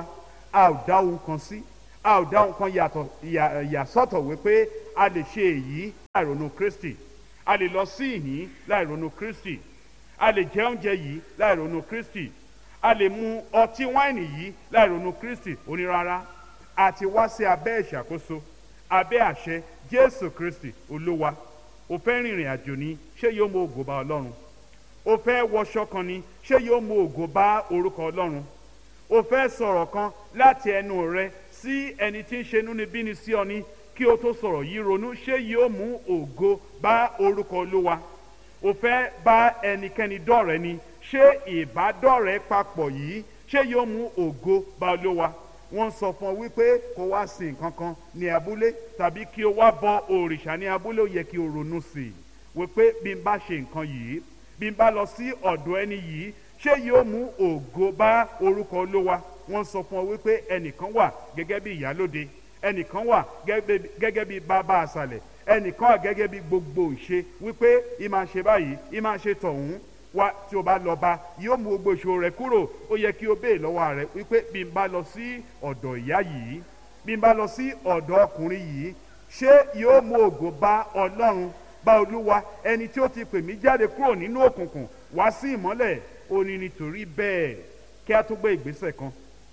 Speaker 1: a ò dá ohun kan sí a ò dá ohun kan yàtọ̀ yà sọ́tọ̀ wípé a lè ṣe èyí láì ronú Kristi, a lè lọ sí ìhín láì ronú Kristi, a lè jẹ oúnjẹ yìí láì ronú Kristi, a lè mu ọtí wáìnì yìí láì ronú Kristi. Ó ní rárá, a ti wá sí abẹ́ ìṣàkóso, abẹ́ àṣẹ Jésù Kristi Olúwa. O fẹ́ rìnrìn àjò ni, ṣé yóò mú ògo bá Ọlọ́run? O fẹ́ wọṣọ kan ni, ṣé yóò mú ògo bá orúkọ Ọlọ́run? O fẹ́ sọ̀rọ̀ kan láti ẹnu rẹ sí ẹni tí ń ṣe inúnibíni sí ọ ní, kí o tó sọ̀rọ̀ yìí ronú, ṣé yóò mú ògo bá orúkọ Olúwa? O fẹ́ bá ẹnikẹ́ni dọ̀rẹ́ ni, ṣé ìbádọ́rẹ́ papọ̀ yìí ṣé yóò mú ògo bá Olúwa? Wọ́n sọ fún ọ wípé kó wá sin nǹkan kan ní abúlé tàbí kí o wá bọ òrìṣà ní abúlé. Ó yẹ kí o ronú sí i wípé bí n bá ṣe nǹkan yìí, bí n bá lọ sí ọ̀dọ̀ ẹni yìí, ṣé yóò mú ògo bá orúkọ Olúwa? Wọ́n sọ fún ọ wípé ẹnìkan wà gẹ́gẹ́ bí ìyálóde, ẹnìkan wà gẹ́gẹ́ bí bàbá àṣàlẹ̀, ẹnìkan wà gẹ́gẹ́ bí gbogbo ìṣe, wípé ìmáa ṣe báyìí ìmáa ṣe tọ̀hún. Wá tí o bá lọ bá, yóò mú gbogbo ìṣòro rẹ kúrò. Ó yẹ kí o béè lọ́wọ́ rẹ wípé bí n bá lọ sí ọ̀dọ̀ ìyá yìí, bí n bá lọ sí ọ̀dọ̀ ọkùnrin yìí, ṣé yóò mú ògo bá Ọlọ́run, bá Olúwa, ẹni tí ó ti pè mí jáde kúrò nínú òkùnkùn wá sí ìmọ́lẹ̀? Ó ní nítorí bẹ́ẹ̀ kí a tó gbé ìgbésẹ̀ kan,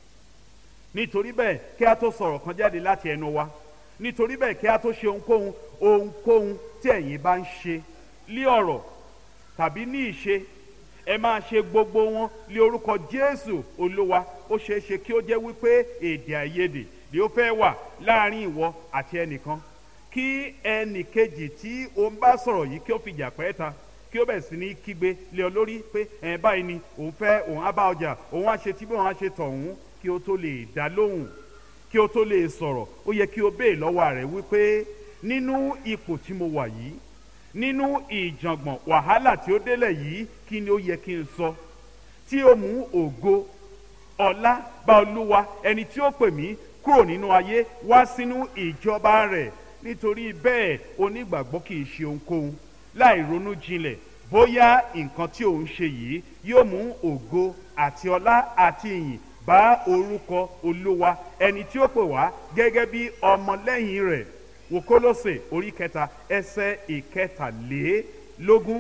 Speaker 1: nítorí bẹ́ẹ̀ kí a tó sọ̀rọ̀ kan jáde láti ẹnu wa, nítorí bẹ́ẹ̀ kí a tó ṣe ohunkóhun ohunkóhun tí ẹ̀yin bá ń ṣe lí ọ̀rọ̀ tàbí ní ìṣe, ẹ máa ṣe gbogbo wọn lé orúkọ Jésù Olúwa. Ó ṣeé ṣe kí ó jẹ́ wípé èdè àìyedè ni ó fẹ́ wà láàrin ìwọ àti ẹnìkan, kí ẹnì kejì tí o ń bá sọ̀rọ̀ yìí kí ó fìjà pẹ́ ta, kí ó bẹ̀ sí ní kígbe lé ọ lórí pé ẹ̀ báyìí ni òun fẹ́, òun á bá ọjà, òun á ṣe tí bí òun á ṣe tọ̀hún. Kí o tó lè dá lóhùn, kí o tó lè sọ̀rọ̀, ó yẹ kí o béè lọ́wọ́ rẹ̀ wípé nínú ipò tí mo wà yìí, nínú ìjàngbọ̀n wàhálà tí ó délẹ̀ yìí, kí ni ó yẹ kí n sọ tí ó mú ògo ọlá bá Olúwa, ẹni tí ó pè mí kúrò nínú ayé wá sínú ìjọba rẹ̀? Nítorí bẹ́ẹ̀ onígbàgbọ́ kì í ṣe ohunkóhun láì ronú jinlẹ̀ bóyá nǹkan tí òun ṣe yìí yóò mú ògo àti ọlá àti ìyìn bá orúkọ Olúwa, ẹni tí ó pè wá gẹ́gẹ́ bí ọmọlẹ́yìn rẹ̀. Wò Kólósè orí kẹta ẹsẹ̀ ìkẹtàlélógún.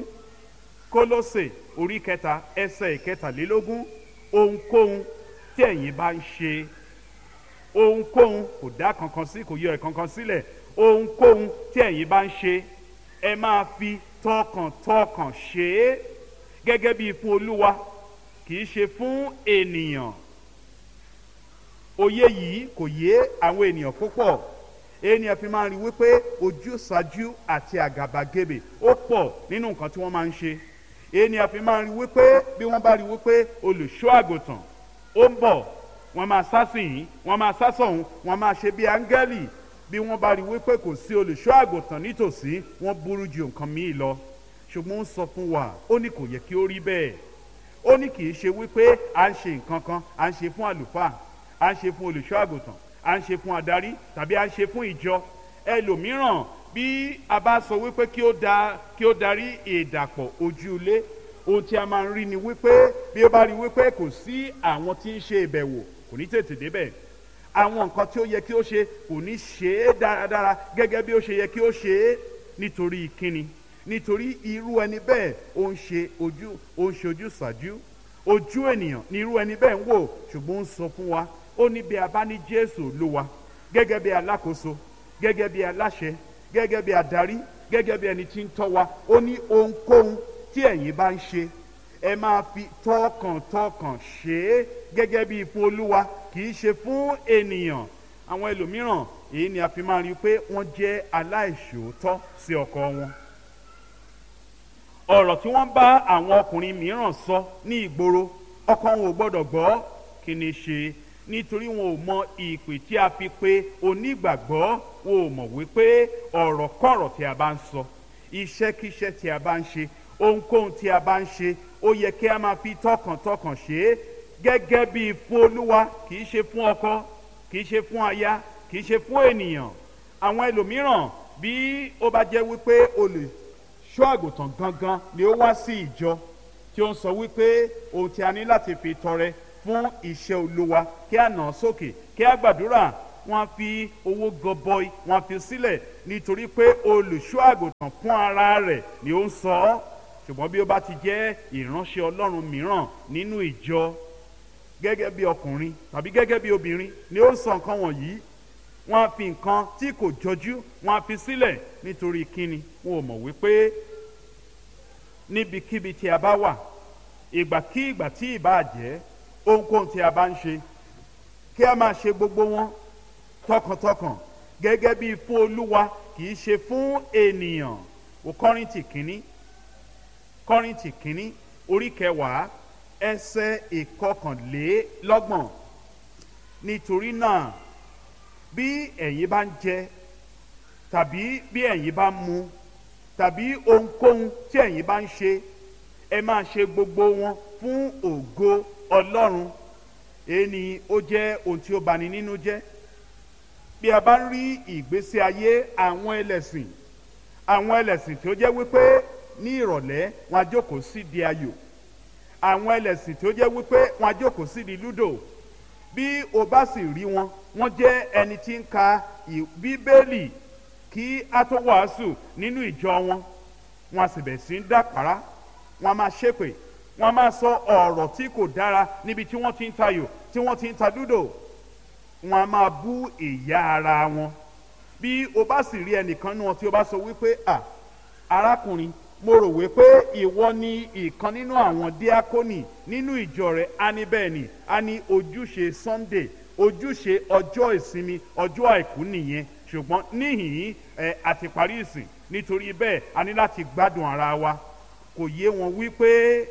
Speaker 1: Kólósè orí kẹta ẹsẹ̀ ìkẹtàlélógún. Ohunkóhun tí ẹ̀yin bá ń ṣe, ohunkóhun, kò dá kankan sí, kò yọ ẹ̀ kankan sílẹ̀. Ohunkóhun tí ẹ̀yin bá ń ṣe, ẹ máa fi tọkàntọkàn ṣe é gẹ́gẹ́ bí fún Olúwa, kì í ṣe fún ènìyàn. Òye yìí kò yé àwọn ènìyàn púpọ̀. Ènìyàn fi máa ń rí wípé ojúsàájú àti àgàbàgebè ó pọ̀ nínú nǹkan tí wọ́n máa ń ṣe. Ènìyàn fi máa ń rí wípé bí wọ́n bá rí wípé olùṣọ́ àgùntàn ó ń bọ̀, wọ́n máa sá sí yìí, wọ́n máa sá sọ̀hún, wọ́n máa ṣe bí áńgẹ́lì. Bí wọ́n bá rí wípé kò sí olùṣọ́ àgùntàn nítòsí, wọ́n burú ju nǹkan míì lọ. Ṣùgbọ́n ó sọ fún wa, ó ní kò yẹ kí ó rí bẹ́ẹ̀. Ó ní kì í ṣe wípé à ń ṣe nǹkan kan, à ń ṣe fún àlùfáà, à ń ṣe fún olùṣọ́ àgùntàn, à ń ṣe fún adarí tàbí à ń ṣe fún ìjọ. Ẹlòmíràn bí a bá sọ wípé kí ó da kí ó darí ìdàpọ̀ ojúlé, ohun tí a máa ń rí ni wípé bí ó bá rí wípé kò sí àwọn tí ń ṣe ìbẹ̀wò, kò ní tètè débẹ̀. Àwọn nǹkan tí ó yẹ kí ó ṣe kò ní ṣe é dáradára gẹ́gẹ́ bí ó ṣe yẹ kí ó ṣe é. Nítorí kíni? Nítorí irú ẹni bẹ́ẹ̀ ó ń ṣe ojú ó ń ṣe ojúsàájú, ojú ènìyàn ni irú ẹni bẹ́ẹ̀ ń wò. Ṣùgbọ́n ó ń sọ fún wa, ó ní bí a bá ní Jésù Olúwa gẹ́gẹ́ bí alákòóso, gẹ́gẹ́ bí aláṣẹ, gẹ́gẹ́ bí adarí, gẹ́gẹ́ bí ẹni tí ń tọ́ wa, ó ní ohunkóhun tí ẹ̀yin bá ń ṣe, ẹ máa fi tọkàntọkàn ṣe é gẹ́gẹ́ bí fún Olúwa, kì í ṣe fún ènìyàn. Àwọn ẹlòmíràn èyí ni a fi máa rí i pé wọ́n jẹ́ aláìṣòótọ́ sí ọkọ wọn. Ọ̀rọ̀ tí wọ́n bá àwọn ọkùnrin mìíràn sọ ní ìgboro, ọkọ wọn ò gbọ́dọ̀ gbọ́. Kí ni ṣe? Nítorí wọn ò mọ ìpè tí a fi pe onígbàgbọ́. Wọn ò mọ̀ wípé ọ̀rọ̀ kọ̀rọ̀ tí a bá ń sọ, iṣẹ́kíṣẹ́ tí a bá ń ṣe, ohunkóhun tí a bá ń ṣe, ó yẹ kí a máa fi tọkàntọkàn ṣe é gẹ́gẹ́ bí fún Olúwa, kì í ṣe fún ọkọ, kì í ṣe fún aya, kì í ṣe fún ènìyàn. Àwọn ẹlòmíràn bí ó bá jẹ́ wípé olùṣọ́ àgùntàn gangan ni ó wá sí ìjọ tí ó ń sọ wípé ohun tí a ní láti fi tọrẹ fún iṣẹ́ olúwa kí a nà sókè kí a gbàdúrà wọ́n á fi owó gọbọi wọ́n á fi sílẹ̀ nítorí pé olùṣọ́ àgùntàn fún ara rẹ̀ ni ó ń sọ ọ́. Ṣùgbọ́n bí ó bá ti jẹ́ ìránṣẹ́ Ọlọ́run mìíràn nínú ìjọ gẹ́gẹ́ bí ọkùnrin tàbí gẹ́gẹ́ bí obìnrin ni ó ń sọ nǹkan wọ̀nyí, wọ́n á fi nǹkan tí kò jọjú wọ́n á fi sílẹ̀ nítorí kíni wọn ò mọ̀ wípé níbikíbi tí a bá wà ìgbàkígbà tí ìbá jẹ́ ohunkóhun tí a bá ń ṣe kí a máa ṣe gbogbo wọn tọkàntọkàn gẹ́gẹ́ bí fún Olúwa kì í ṣe fún ènìyàn. Wo Kọ́ríńtì kínní Kọ́ríńtì kínní orí kẹwàá ẹsẹ̀ ìkọkànlélọ́gbọ̀n. Nítorí náà bí ẹ̀yin bá ń jẹ tàbí bí ẹ̀yin bá ń mu tàbí ohunkóhun tí ẹ̀yin bá ń ṣe ẹ máa ṣe gbogbo wọn fún ògo Ọlọ́run. Èyí ni ó jẹ́ ohun tí ó bani nínú jẹ́ bí a bá ń rí ìgbésí ayé àwọn ẹlẹ́sìn àwọn ẹlẹ́sìn tí ó jẹ́ wípé ní ìrọ̀lẹ́ wọn á jókòó sídìí ayò, àwọn ẹlẹ́sìn tí ó jẹ́ wípé wọn á jókòó sídìí lúdò. Bí o bá sì rí wọn wọ́n jẹ́ ẹni tí ń ka Bíbélì kí a tó wàásù nínú ìjọ wọn, wọn á sì bẹ̀ sí ń dàpárá, wọn á máa ṣépè, wọn á máa sọ ọ̀rọ̀ tí kò dára níbi tí wọ́n ti ń tayò tí wọ́n ti ń ta lúdò, wọn á máa bú ìyá ara wọn. Bí o bá sì rí ẹnìkan nínú wọn tí o bá sọ wípé à arákùnrin mo rò wípé ìwọ ni ìkan nínú àwọn díákónì nínú ìjọ rẹ, á ní bẹ́ẹ̀ ni, á ní ojúṣe Sunday ojúṣe ọjọ́ ìsinmi ọjọ́ àìkú nìyẹn, ṣùgbọ́n níhìn ẹ àti parí ìsìn nítorí bẹ́ẹ̀ a ní láti gbádùn ara wa. Kò yé wọn wípé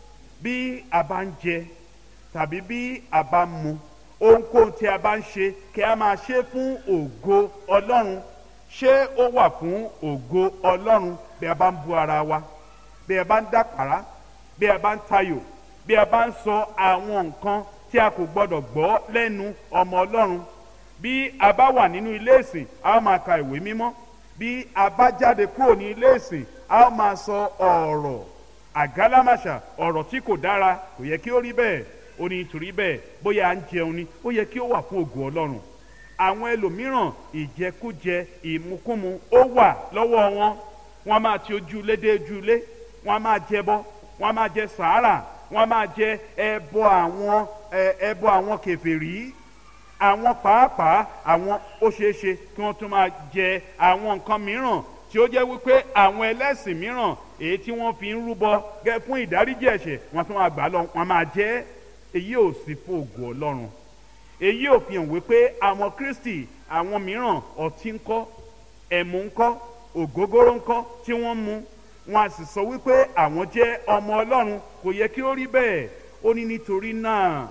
Speaker 1: bí a bá ń jẹ tàbí bí a bá ń mu ohunkóhun tí a bá ń ṣe kí a máa ṣe fún ògo Ọlọ́run. Ṣé ó wà fún ògo Ọlọ́run bí a bá ń bú ara wa, bí a bá ń dàpárá, bí a bá ń tayò, bí a bá ń sọ àwọn nǹkan tí a kò gbọdọ̀ gbọ́ lẹ́nu ọmọ Ọlọ́run? Bí a bá wà nínú ilé ìsìn a ó máa ka ìwé mímọ́, bí a bá jáde kúrò ní ilé ìsìn a ó máa sọ ọ̀rọ̀ àgálámàṣà, ọ̀rọ̀ tí kò dára. Kò yẹ kí ó rí bẹ́ẹ̀. Ó ní nítorí bẹ́ẹ̀ bóyá à ń jẹun ni ó yẹ kí ó wà fún ògo Ọlọ́run. Àwọn ẹlòmíràn ìjẹkújẹ ìmukúmu ó wà lọ́wọ́ wọn, wọ́n máa ti ojúlé dé ojúlé, wọ́n máa jẹbọ, wọ́n máa jẹ sàárà, wọ́n máa jẹ ẹbọ àwọn ẹbọ àwọn kèfèrí. Àwọn pàápàá àwọn ó ṣeé ṣe kí wọ́n tún máa jẹ àwọn nǹkan mìíràn tí ó jẹ́ wípé àwọn ẹlẹ́sìn mìíràn èyí tí wọ́n fi ń rúbọ gẹ́ fún ìdáríjì ẹ̀ṣẹ̀ wọ́n tún máa gbà lọ, wọ́n máa jẹ. Èyí ò sí fún ògo Ọlọ́run. Èyí ò fi hàn wípé àwọn Kristi àwọn mìíràn ọtí ńkọ́, ẹmu ńkọ́, ògógóró ńkọ́ tí wọ́n mu, wọn a sì sọ wípé àwọn jẹ́ ọmọ Ọlọ́run. Kò yẹ kí ó rí bẹ́ẹ̀. Ó ní nítorí náà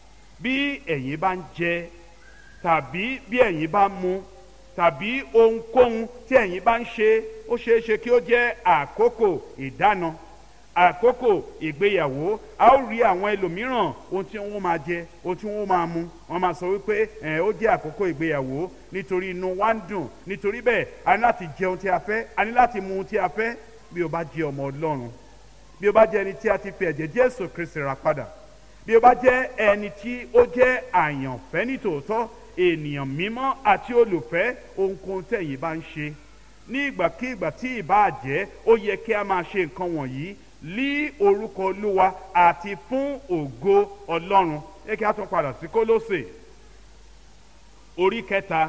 Speaker 1: bí ẹ̀yin bá ń jẹ tàbí bí ẹ̀yin bá mu tàbí ohunkóhun tí ẹ̀yin bá ń ṣe, ó ṣeé ṣe kí ó jẹ́ àkókò ìdáná, àkókò ìgbéyàwó. A ó rí àwọn ẹlòmíràn ohun tí wọ́n máa jẹ, ohun tí wọ́n máa mu, wọ́n máa sọ wípé ẹ̀ ó jẹ́ àkókò ìgbéyàwó nítorí inú wa ń dùn. Nítorí bẹ́ẹ̀ a ní láti jẹ ohun tí a fẹ́, a ní láti mu ohun tí a fẹ́. Bí o bá jẹ́ ọmọ Ọlọ́run, bí o bá jẹ́ ẹni tí a ti fi ẹ̀jẹ̀ Jésù Kristi rà padà, bí o bá jẹ́ ẹni tí ó jẹ́ àyànfẹ́ nítòótọ́, ènìyàn mímọ́ àti olùfẹ́, ohunkóhun tẹ̀yin bá ń ṣe ní ìgbàkígbà tí ìbá jẹ́, ó yẹ kí a máa ṣe nǹkan wọ̀nyí lí orúkọ Olúwa àti fún ògo Ọlọ́run. Ẹ kí a tún padà sí Kólósè orí kẹta,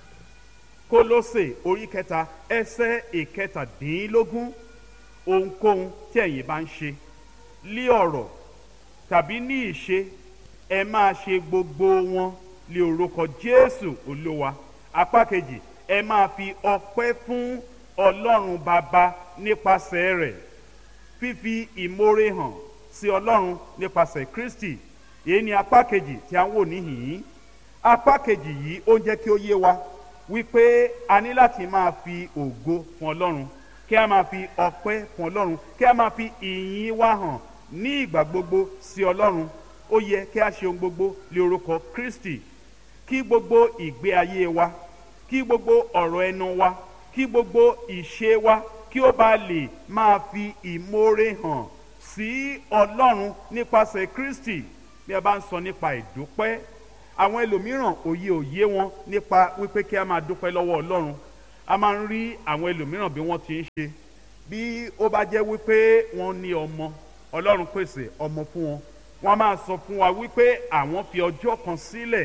Speaker 1: Kólósè orí kẹta ẹsẹ̀ ìkẹtàdínlógún. Ohunkóhun tí ẹ̀yin bá ń ṣe lí ọ̀rọ̀ tàbí ní ìṣe ẹ máa ṣe gbogbo wọn lí orúkọ Jésù Olúwa. Apá kejì, ẹ máa fi ọpẹ́ fún Ọlọ́run Baba nípasẹ̀ rẹ̀, fífi ìmoore hàn sí Ọlọ́run nípasẹ̀ Kristi. Èyí ni apá kejì tí a ń wò níhìn-ín. Apá kejì yìí ó ń jẹ́ kí ó yé wa wípé a ní láti máa fi ògo fún Ọlọ́run, kí a máa fi ọpẹ́ fún Ọlọ́run, kí a máa fi ìyìn wa hàn ní ìgbà gbogbo sí Ọlọ́run. Ó yẹ kí a ṣe ohun gbogbo lé orúkọ Kristi. Kí gbogbo ìgbé ayé wa, kí gbogbo ọ̀rọ̀ ẹnu wa, kí gbogbo ìṣe wa kí ó bá lè máa fi ìmoore hàn sí Ọlọ́run nípasẹ̀ Kristi. bí a bá ń sọ nípa ìdúpẹ́, àwọn ẹlòmíràn òye òye wọn nípa wípé kí a máa dúpẹ́ lọ́wọ́ Ọlọ́run. A máa ń rí àwọn ẹlòmíràn bí wọ́n ti ń ṣe, bí ó bá jẹ́ wípé wọ́n ní ọmọ, Ọlọ́run pèsè ọmọ fún wọn, wọ́n máa sọ fún wa wípé àwọn fi ọjọ́ kan sílẹ̀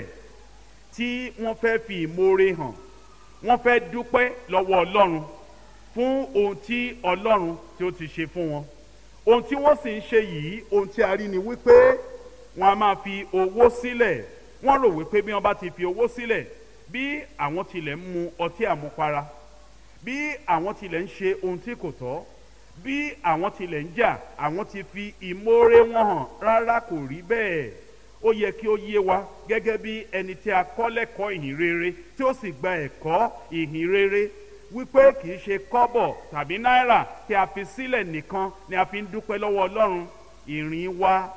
Speaker 1: tí wọ́n fẹ́ fi ìmoore hàn, wọ́n fẹ́ dúpẹ́ lọ́wọ́ Ọlọ́run fún ohun tí Ọlọ́run tí ó ti ṣe fún wọn. Ohun tí wọ́n sì ń ṣe yìí, ohun tí a rí ni wípé wọ́n á máa fi owó sílẹ̀. Wọ́n rò wípé bí wọ́n bá ti fi owó sílẹ̀, bí àwọn tilẹ̀ ń mu ọtí àmupara, bí àwọn tilẹ̀ ń ṣe ohun tí kò tọ́, bí àwọn tilẹ̀ ń jà, àwọn ti fi ìmoore wọn hàn. Rárá, kò rí bẹ́ẹ̀. Ó yẹ kí ó yé wa gẹ́gẹ́ bí ẹni tí a kọ́ lẹ́kọ̀ọ́ ìhìn rere tí ó sì gba ẹ̀kọ́ ìhìn rere wípé kì í ṣe kọ́bọ̀ tàbí náírà tí a fi sílẹ̀ nìkan ni a fi ń dúpẹ́ lọ́wọ́ Ọlọ́run. Ìrìn wa,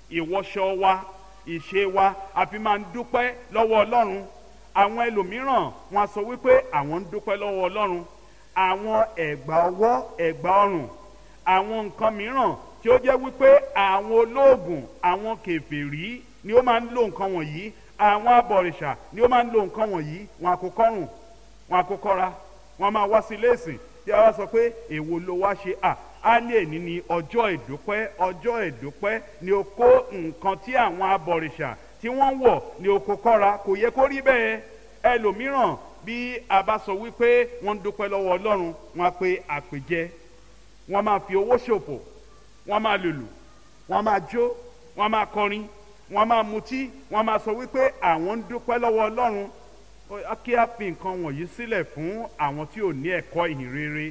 Speaker 1: ìwọṣọ wa, ìṣe wa, a fi máa ń dúpẹ́ lọ́wọ́ Ọlọ́run. Àwọn ẹlòmíràn wọn sọ wípé àwọn ń dúpẹ́ lọ́wọ́ Ọlọ́run. Àwọn ẹ̀gbà ọwọ́, ẹ̀gbà ọrùn, àwọn nǹkan mìíràn tí ó jẹ́ wípé àwọn olóògùn, àwọn kèfèrí ni ó máa ń lo nǹkan wọ̀nyí, àwọn abọ̀rìṣà ni ó máa ń lo nǹkan wọ̀nyí. Wọn àkókọ́rùn, wọn àkókọ́ra, wọn máa wá sí ilé ìsìn tí a wá sọ pé èwo ló wá ṣe. à á ní èní ní ọjọ́ ìdúpẹ́. Ọjọ́ ìdúpẹ́ ni ó kó nǹkan tí àwọn abọ̀rìṣà tí wọ́n wọ̀ ní oko kọ́ra. Kò yẹ kó rí bẹ́ẹ̀. Ẹlòmíràn bí a bá sọ wípé wọ́n ń dúpẹ́ lọ́wọ́ Ọlọ́run, wọ́n á pe àpèjẹ, wọ́n máa fi owó ṣòfò, wọ́n máa lùlù, wọ́n máa jó, wọ́n máa kọrin, wọ́n máa mutí, wọ́n máa sọ wípé àwọn ń dúpẹ́ lọ́wọ́ Ọlọ́run. Kí a fi nǹkan wọ̀nyí sílẹ̀ fún àwọn tí ò ní ẹ̀kọ́ ìhìn rere.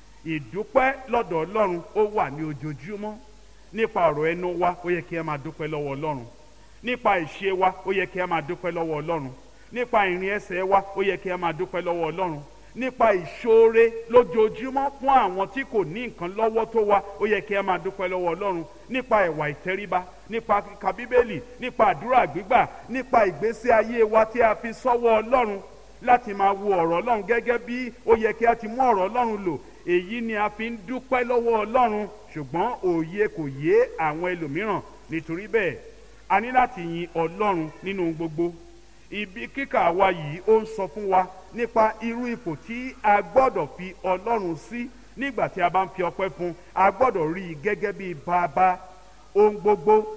Speaker 1: Ìdúpẹ́ lọ́dọ̀ Ọlọ́run ó wà ní ojoojúmọ́. Nípa ọ̀rọ̀ ẹnu wa, ó yẹ kí a máa dúpẹ́ lọ́wọ́ Ọlọ́run. Nípa ìṣe wa, ó yẹ kí a máa dúpẹ́ lọ́wọ́ Ọlọ́run. Nípa ìrìn ẹsẹ̀ wa, ó yẹ kí a máa dúpẹ́ lọ́wọ́ Ọlọ́run. Nípa ìṣoore lójoojúmọ́ fún àwọn tí kò ní nǹkan lọ́wọ́ tó wa, ó yẹ kí a máa dúpẹ́ lọ́wọ́ Ọlọ́run. Nípa ìwà ìtẹríba, nípa kíka Bíbélì, nípa àdúrà gbígbà, nípa ìgbésí ayé wa tí a fi sọ́wọ́ Ọlọ́run láti máa wo ọ̀rọ̀ Ọlọ́run gẹ́gẹ́ bí ó yẹ kí a ti mú ọ̀rọ̀ Ọlọ́run lò. Èyí ni a fi ń dúpẹ́ lọ́wọ́ Ọlọ́run. Ṣùgbọ́n òye kò yé àwọn ẹlòmíràn. Nítorí bẹ́ẹ̀, a ní láti yin Ọlọ́run nínú gbogbo. Ibi kíkà wa yìí ó ń sọ fún wa nípa irú ipò tí a gbọ́dọ̀ fi Ọlọ́run sí nígbà tí a bá ń fi ọpẹ́ fún. A gbọ́dọ̀ rí i gẹ́gẹ́ bí bàbá. Ohun gbogbo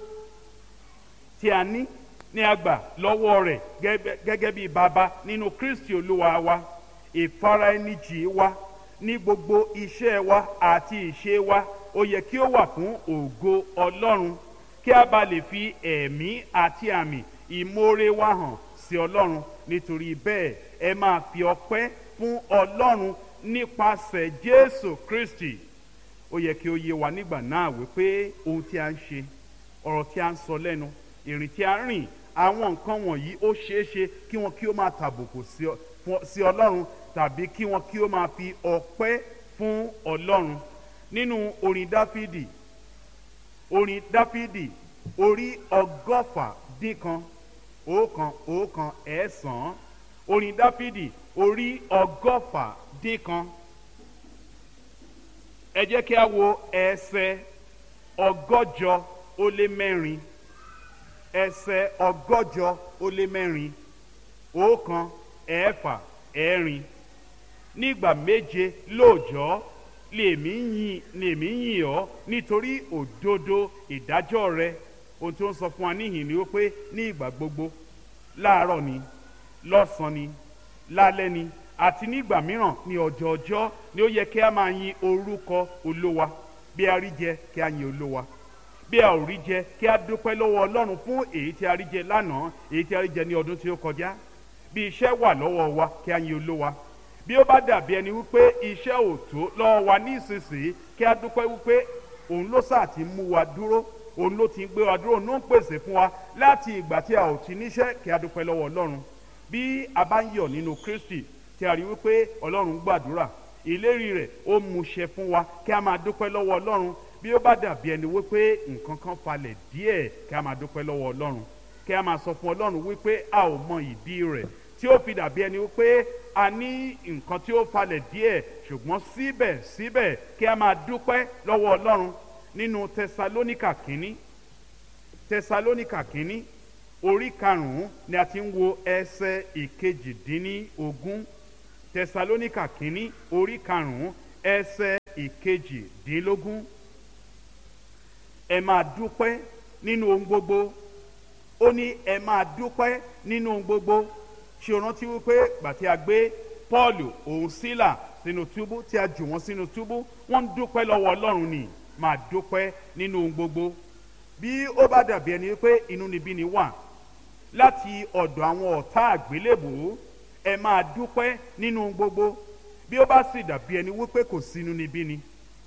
Speaker 1: tí a ní ní a gbà lọ́wọ́ rẹ̀ gẹ́gẹ́ bí bàbá nínú Kristi Olúwa wa. Ìfaraẹnijì wa ní gbogbo iṣẹ́ wa àti ìṣe wa ó yẹ kí ó wà fún ògo Ọlọ́run, kí a bá lè fi ẹ̀mí àti àmì ìmoore wa hàn sí Ọlọ́run. Nítorí bẹ́ẹ̀, ẹ máa fi ọpẹ́ fún Ọlọ́run nípasẹ̀ Jésù Kristi. Ó yẹ kí ó yé wa nígbà náà wípé ohun tí a ń ṣe, ọ̀rọ̀ tí a ń sọ lẹ́nu, ìrìn tí a ń rìn, àwọn nǹkan wọ̀nyí ó ṣeé ṣe kí wọn kí ó máa tàbùkù sí Ọlọ́run, tàbí kí wọn kí ó máa fi ọpẹ́ fún Ọlọ́run. Nínú orin Dáfídì, orin Dáfídì orí ọgọ́fà dín kan, ọ̀kan ọ̀kan ẹ̀sán. Orin Dáfídì orí ọgọ́fà dín kan. Ẹ jẹ́ kí a wo ẹsẹ̀ ọgọ́jọ ó lé mẹ́rin. Ẹsẹ̀ ọgọ́jọ ó lé mẹ́rin. Ọ̀kan ẹ̀fà ẹ̀rin. Nígbà méje lóòjọ́ lèmi yìn lèmi yìn ọ́ nítorí òdodo ìdájọ́ rẹ. Ohun tí ó ń sọ fún wa níhìn ni ó pé ní ìgbà gbogbo, láàárọ̀ ni, lọ́sàn-án ni, lálẹ́ ni, àti nígbà mìíràn ní ọjọ́ ọjọ́ ni ó yẹ kí a máa yin orúkọ Olúwa. Bí a rí jẹ, kí a yin Olúwa. Bí a ò rí jẹ, kí a dúpẹ́ lọ́wọ́ Ọlọ́run fún èyí tí a rí jẹ lánàá, èyí tí a rí jẹ ní ọdún tí ó kọjá. Bí iṣẹ́ wà lọ́wọ́ wa, kí a yin Olúwa. Bí ó bá dàbí ẹni wípé iṣẹ́ ò tó lọ́wọ́ wa ní ìsinsìnyí, kí a dúpẹ́ wípé òun ló sáà ti mú wa dúró, òun ló ti ń gbé wa dúró, òun ló ń pèsè fún wa láti ìgbà tí a ò ti níṣẹ́. Kí a dúpẹ́ lọ́wọ́ Ọlọ́run. Bí a bá ń yọ̀ nínú Kristi, tí a rí wípé Ọlọ́run gbàdúrà, ìlérí rẹ̀ ó múṣẹ fún wa, kí a máa dúpẹ́ lọ́wọ́ Ọlọ́run. Bí ó bá dàbí ẹni wípé nǹkan kan falẹ̀ díẹ̀, kí a máa dúpẹ́ lọ́wọ́ Ọlọ́run. Kí a máa sọ fún Ọlọ́run wípé a ò mọ ìdí rẹ̀ tí ó fi dàbí ẹni wípé a ní nǹkan tí ó falẹ̀ díẹ̀, ṣùgbọ́n síbẹ̀síbẹ̀ kí a máa dúpẹ́ lọ́wọ́ Ọlọ́run. Nínú Tẹsalóníkà kínní tẹsalónìkà kínní orí karùn-ún ni a ti ń wo ẹsẹ̀ ìkejìdínlógún. tẹsalónìkà kínní orí karùn-ún ẹsẹ̀ ìkejìdínlógún. ẹ máa dúpẹ́ nínú ohun gbogbo. ó ní ẹ máa dúpẹ́ nínú ohun gbogbo. ṣé o rántí wípé gbàtí a gbé Pọ́ọ̀lù òun Sílà sínú túbú, tí a jù wọ́n sínú túbú, wọ́n ń dúpẹ́ lọ́wọ́ Ọlọ́run ni. Máa dúpẹ́ nínú ohun gbogbo. Bí ó bá dàbí ẹni wípé inúnibíni wà láti ọ̀dọ̀ àwọn ọ̀tá àgbélébùú, ẹ máa dúpẹ́ nínú ohun gbogbo. Bí ó bá sì dàbí ẹni wípé kò sí inúnibíni,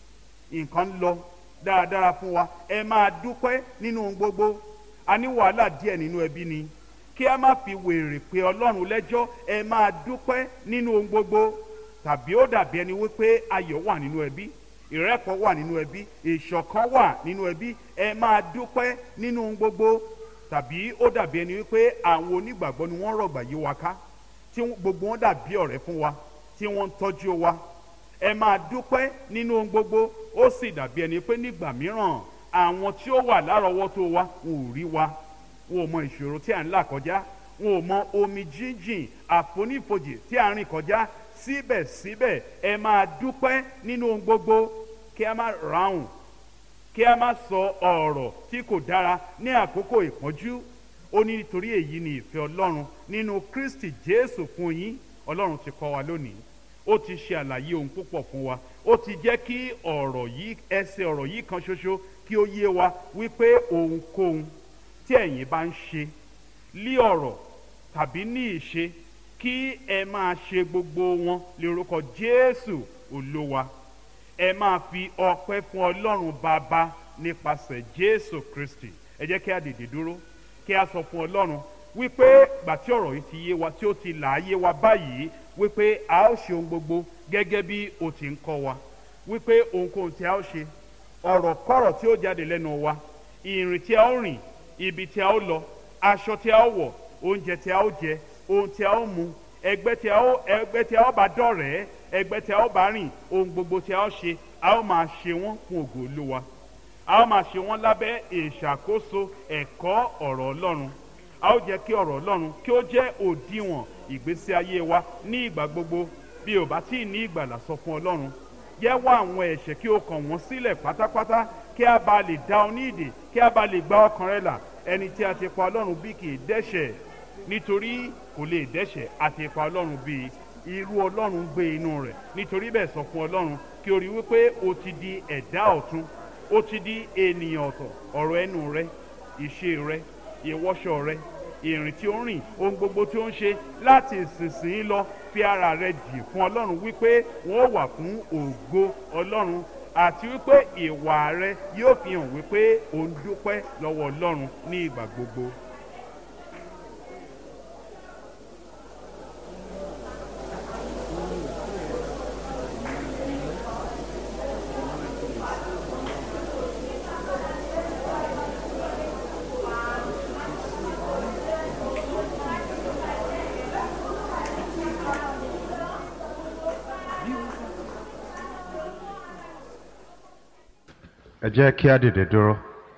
Speaker 1: nǹkan ń lọ dáradára fún wa, ẹ máa dúpẹ́ nínú ohun gbogbo. A ní wàhálà díẹ̀ nínú ẹbí ni, kí a má fi wèrè pé Ọlọ́run lẹ́jọ́, ẹ máa dúpẹ́ nínú ohun gbogbo. Tàbí ó dàbí ẹni wípé ayọ̀ wà nínú ẹbí, ìrẹ́pọ̀ wà nínú ẹbí, ìṣọ̀kan wà nínú ẹbí, ẹ máa dúpẹ́ nínú ohun gbogbo. Tàbí ó dàbí ẹni wípé àwọn onígbàgbọ́ ni wọ́n rọ̀gbà yí wa ká, tí gbogbo wọn dàbí ọ̀rẹ́ fún wa, tí wọ́n ń tọ́jú wa, ẹ máa dúpẹ́ nínú ohun gbogbo. Ó sì dàbí ẹni pé nígbà mìíràn àwọn tí ó wà lárọ̀ọ́wọ́tó wa wọn ò rí wa, wọn ò mọ ìṣòro tí à ń là kọjá, wọn ò mọ omi jíjìn àfonífojì tí à ń rìn kọjá. Síbẹ̀síbẹ̀ ẹ máa dúpẹ́ nínú ohun gbogbo. Kí a má ráhùn, kí a má sọ ọ̀rọ̀ tí kò dára ní àkókò ìpọ́njú. Ó ní nítorí èyí ni ìfẹ́ Ọlọ́run nínú Kristi Jésù fún yín. Ọlọ́run ti kọ́ wa lónìí, ó ti ṣe àlàyé ohun púpọ̀ fún wa, ó ti jẹ́ kí ọ̀rọ̀ yìí, ẹsẹ̀ ọ̀rọ̀ yìí kan ṣoṣo kí ó yé wa wípé ohunkóhun tí ẹ̀yin bá ń ṣe lí ọ̀rọ̀ tàbí ní ìṣe, kí ẹ máa ṣe gbogbo wọn lórúkọ Jésù Olúwa. Ẹ máa fi ọpẹ́ fún Ọlọ́run Baba nípasẹ̀ Jésù Kristi. Ẹ jẹ́ kí a dìde dúró, kí a sọ fún Ọlọ́run wípé gbà tí ọ̀rọ̀ yìí ti yé wa, tí ó ti là á yé wa báyìí, wípé a ó ṣe ohun gbogbo gẹ́gẹ́ bí ó ti ń kọ́ wa, wípé ohunkóhun tí a ó ṣe, ọ̀rọ̀ kọ́rọ̀ tí ó jáde lẹ́nu wa, ìrìn tí a ó rìn, ibi tí a ó lọ, aṣọ tí a ó wọ̀, oúnjẹ tí a ó jẹ, ohun tí a ó mu, ẹgbẹ́ tí a ó ẹgbẹ́ tí a ó bá dọ̀rẹ́, ẹgbẹ́ tí a ó bá rìn, ohun gbogbo tí a ó ṣe, a ó máa ṣe wọ́n fún ògo Olúwa. A ó máa ṣe wọ́n lábẹ́ ìṣàkóso ẹ̀kọ́ ọ̀rọ̀ Ọlọ́run. A ó jẹ́ kí ọ̀rọ̀ Ọlọ́run kí ó jẹ́ òdiwọ̀n ìgbésí ayé wa ní ìgbà gbogbo. Bí o bá tí ì ní ìgbàlà, sọ fún Ọlọ́run, jẹ́wọ́ àwọn ẹ̀ṣẹ̀ kí o kàn wọ́n sílẹ̀ pátápátá, kí a bá lè dá ọ ní ìdè, kí a bá lè gba ọkàn rẹ là. Ẹni tí a ti pa Ọlọ́run bí kì í dẹ́ṣẹ̀, nítorí kò lè dẹ́ṣẹ̀. A ti pa Ọlọ́run bí, irú Ọlọ́run gbé inú rẹ̀. Nítorí bẹ́ẹ̀ sọ fún Ọlọ́run kí o rí wípé o ti di ẹ̀dá ọ̀tun, o ti di ènìyàn ọ̀tọ̀. Ọ̀rọ̀ ẹnu rẹ, ìṣe rẹ, ìwọṣọ rẹ, ìrìn tí ó ń rìn, ohun gbogbo tí ó ń ṣe, láti ìsinsìnyí lọ fi ara rẹ jì fún Ọlọ́run wípé wọ́n wà fún ògo Ọlọ́run, àti wípé ìwà rẹ yóò fi hàn wípé o ń dúpẹ́ lọ́wọ́ Ọlọ́run ní ìgbà gbogbo.
Speaker 2: Ẹ jẹ́ kí a dìde dúró.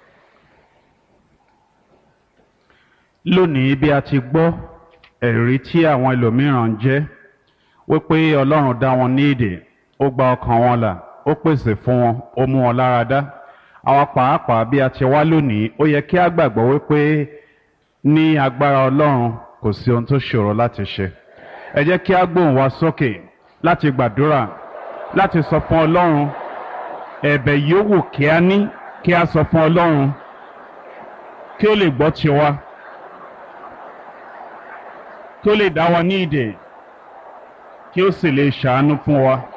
Speaker 2: Lónìí, bí a ti gbọ́ ẹ̀rí tí àwọn ẹlòmíràn ń jẹ́ wípé Ọlọ́run dá wọn ní ìdè, ó gba ọkàn wọn là, ó pèsè fún wọn, ó mú wọn lára dá. Àwa pàápàá bí a ti wá lónìí, ó yẹ kí a gbàgbọ́ wípé ní agbára Ọlọ́run kò sí ohun tó ṣòro láti ṣe. Ẹ jẹ́ kí a gbóhùn wa sókè láti gbàdúrà, láti sọ fún Ọlọ́run ẹ̀bẹ̀ yòówù kí a ní, kí a sọ fún Ọlọ́run kí ó lè gbọ́ tiwa, kí ó lè dá wa ní ìdè, kí ó sì lè ṣàánú fún wa.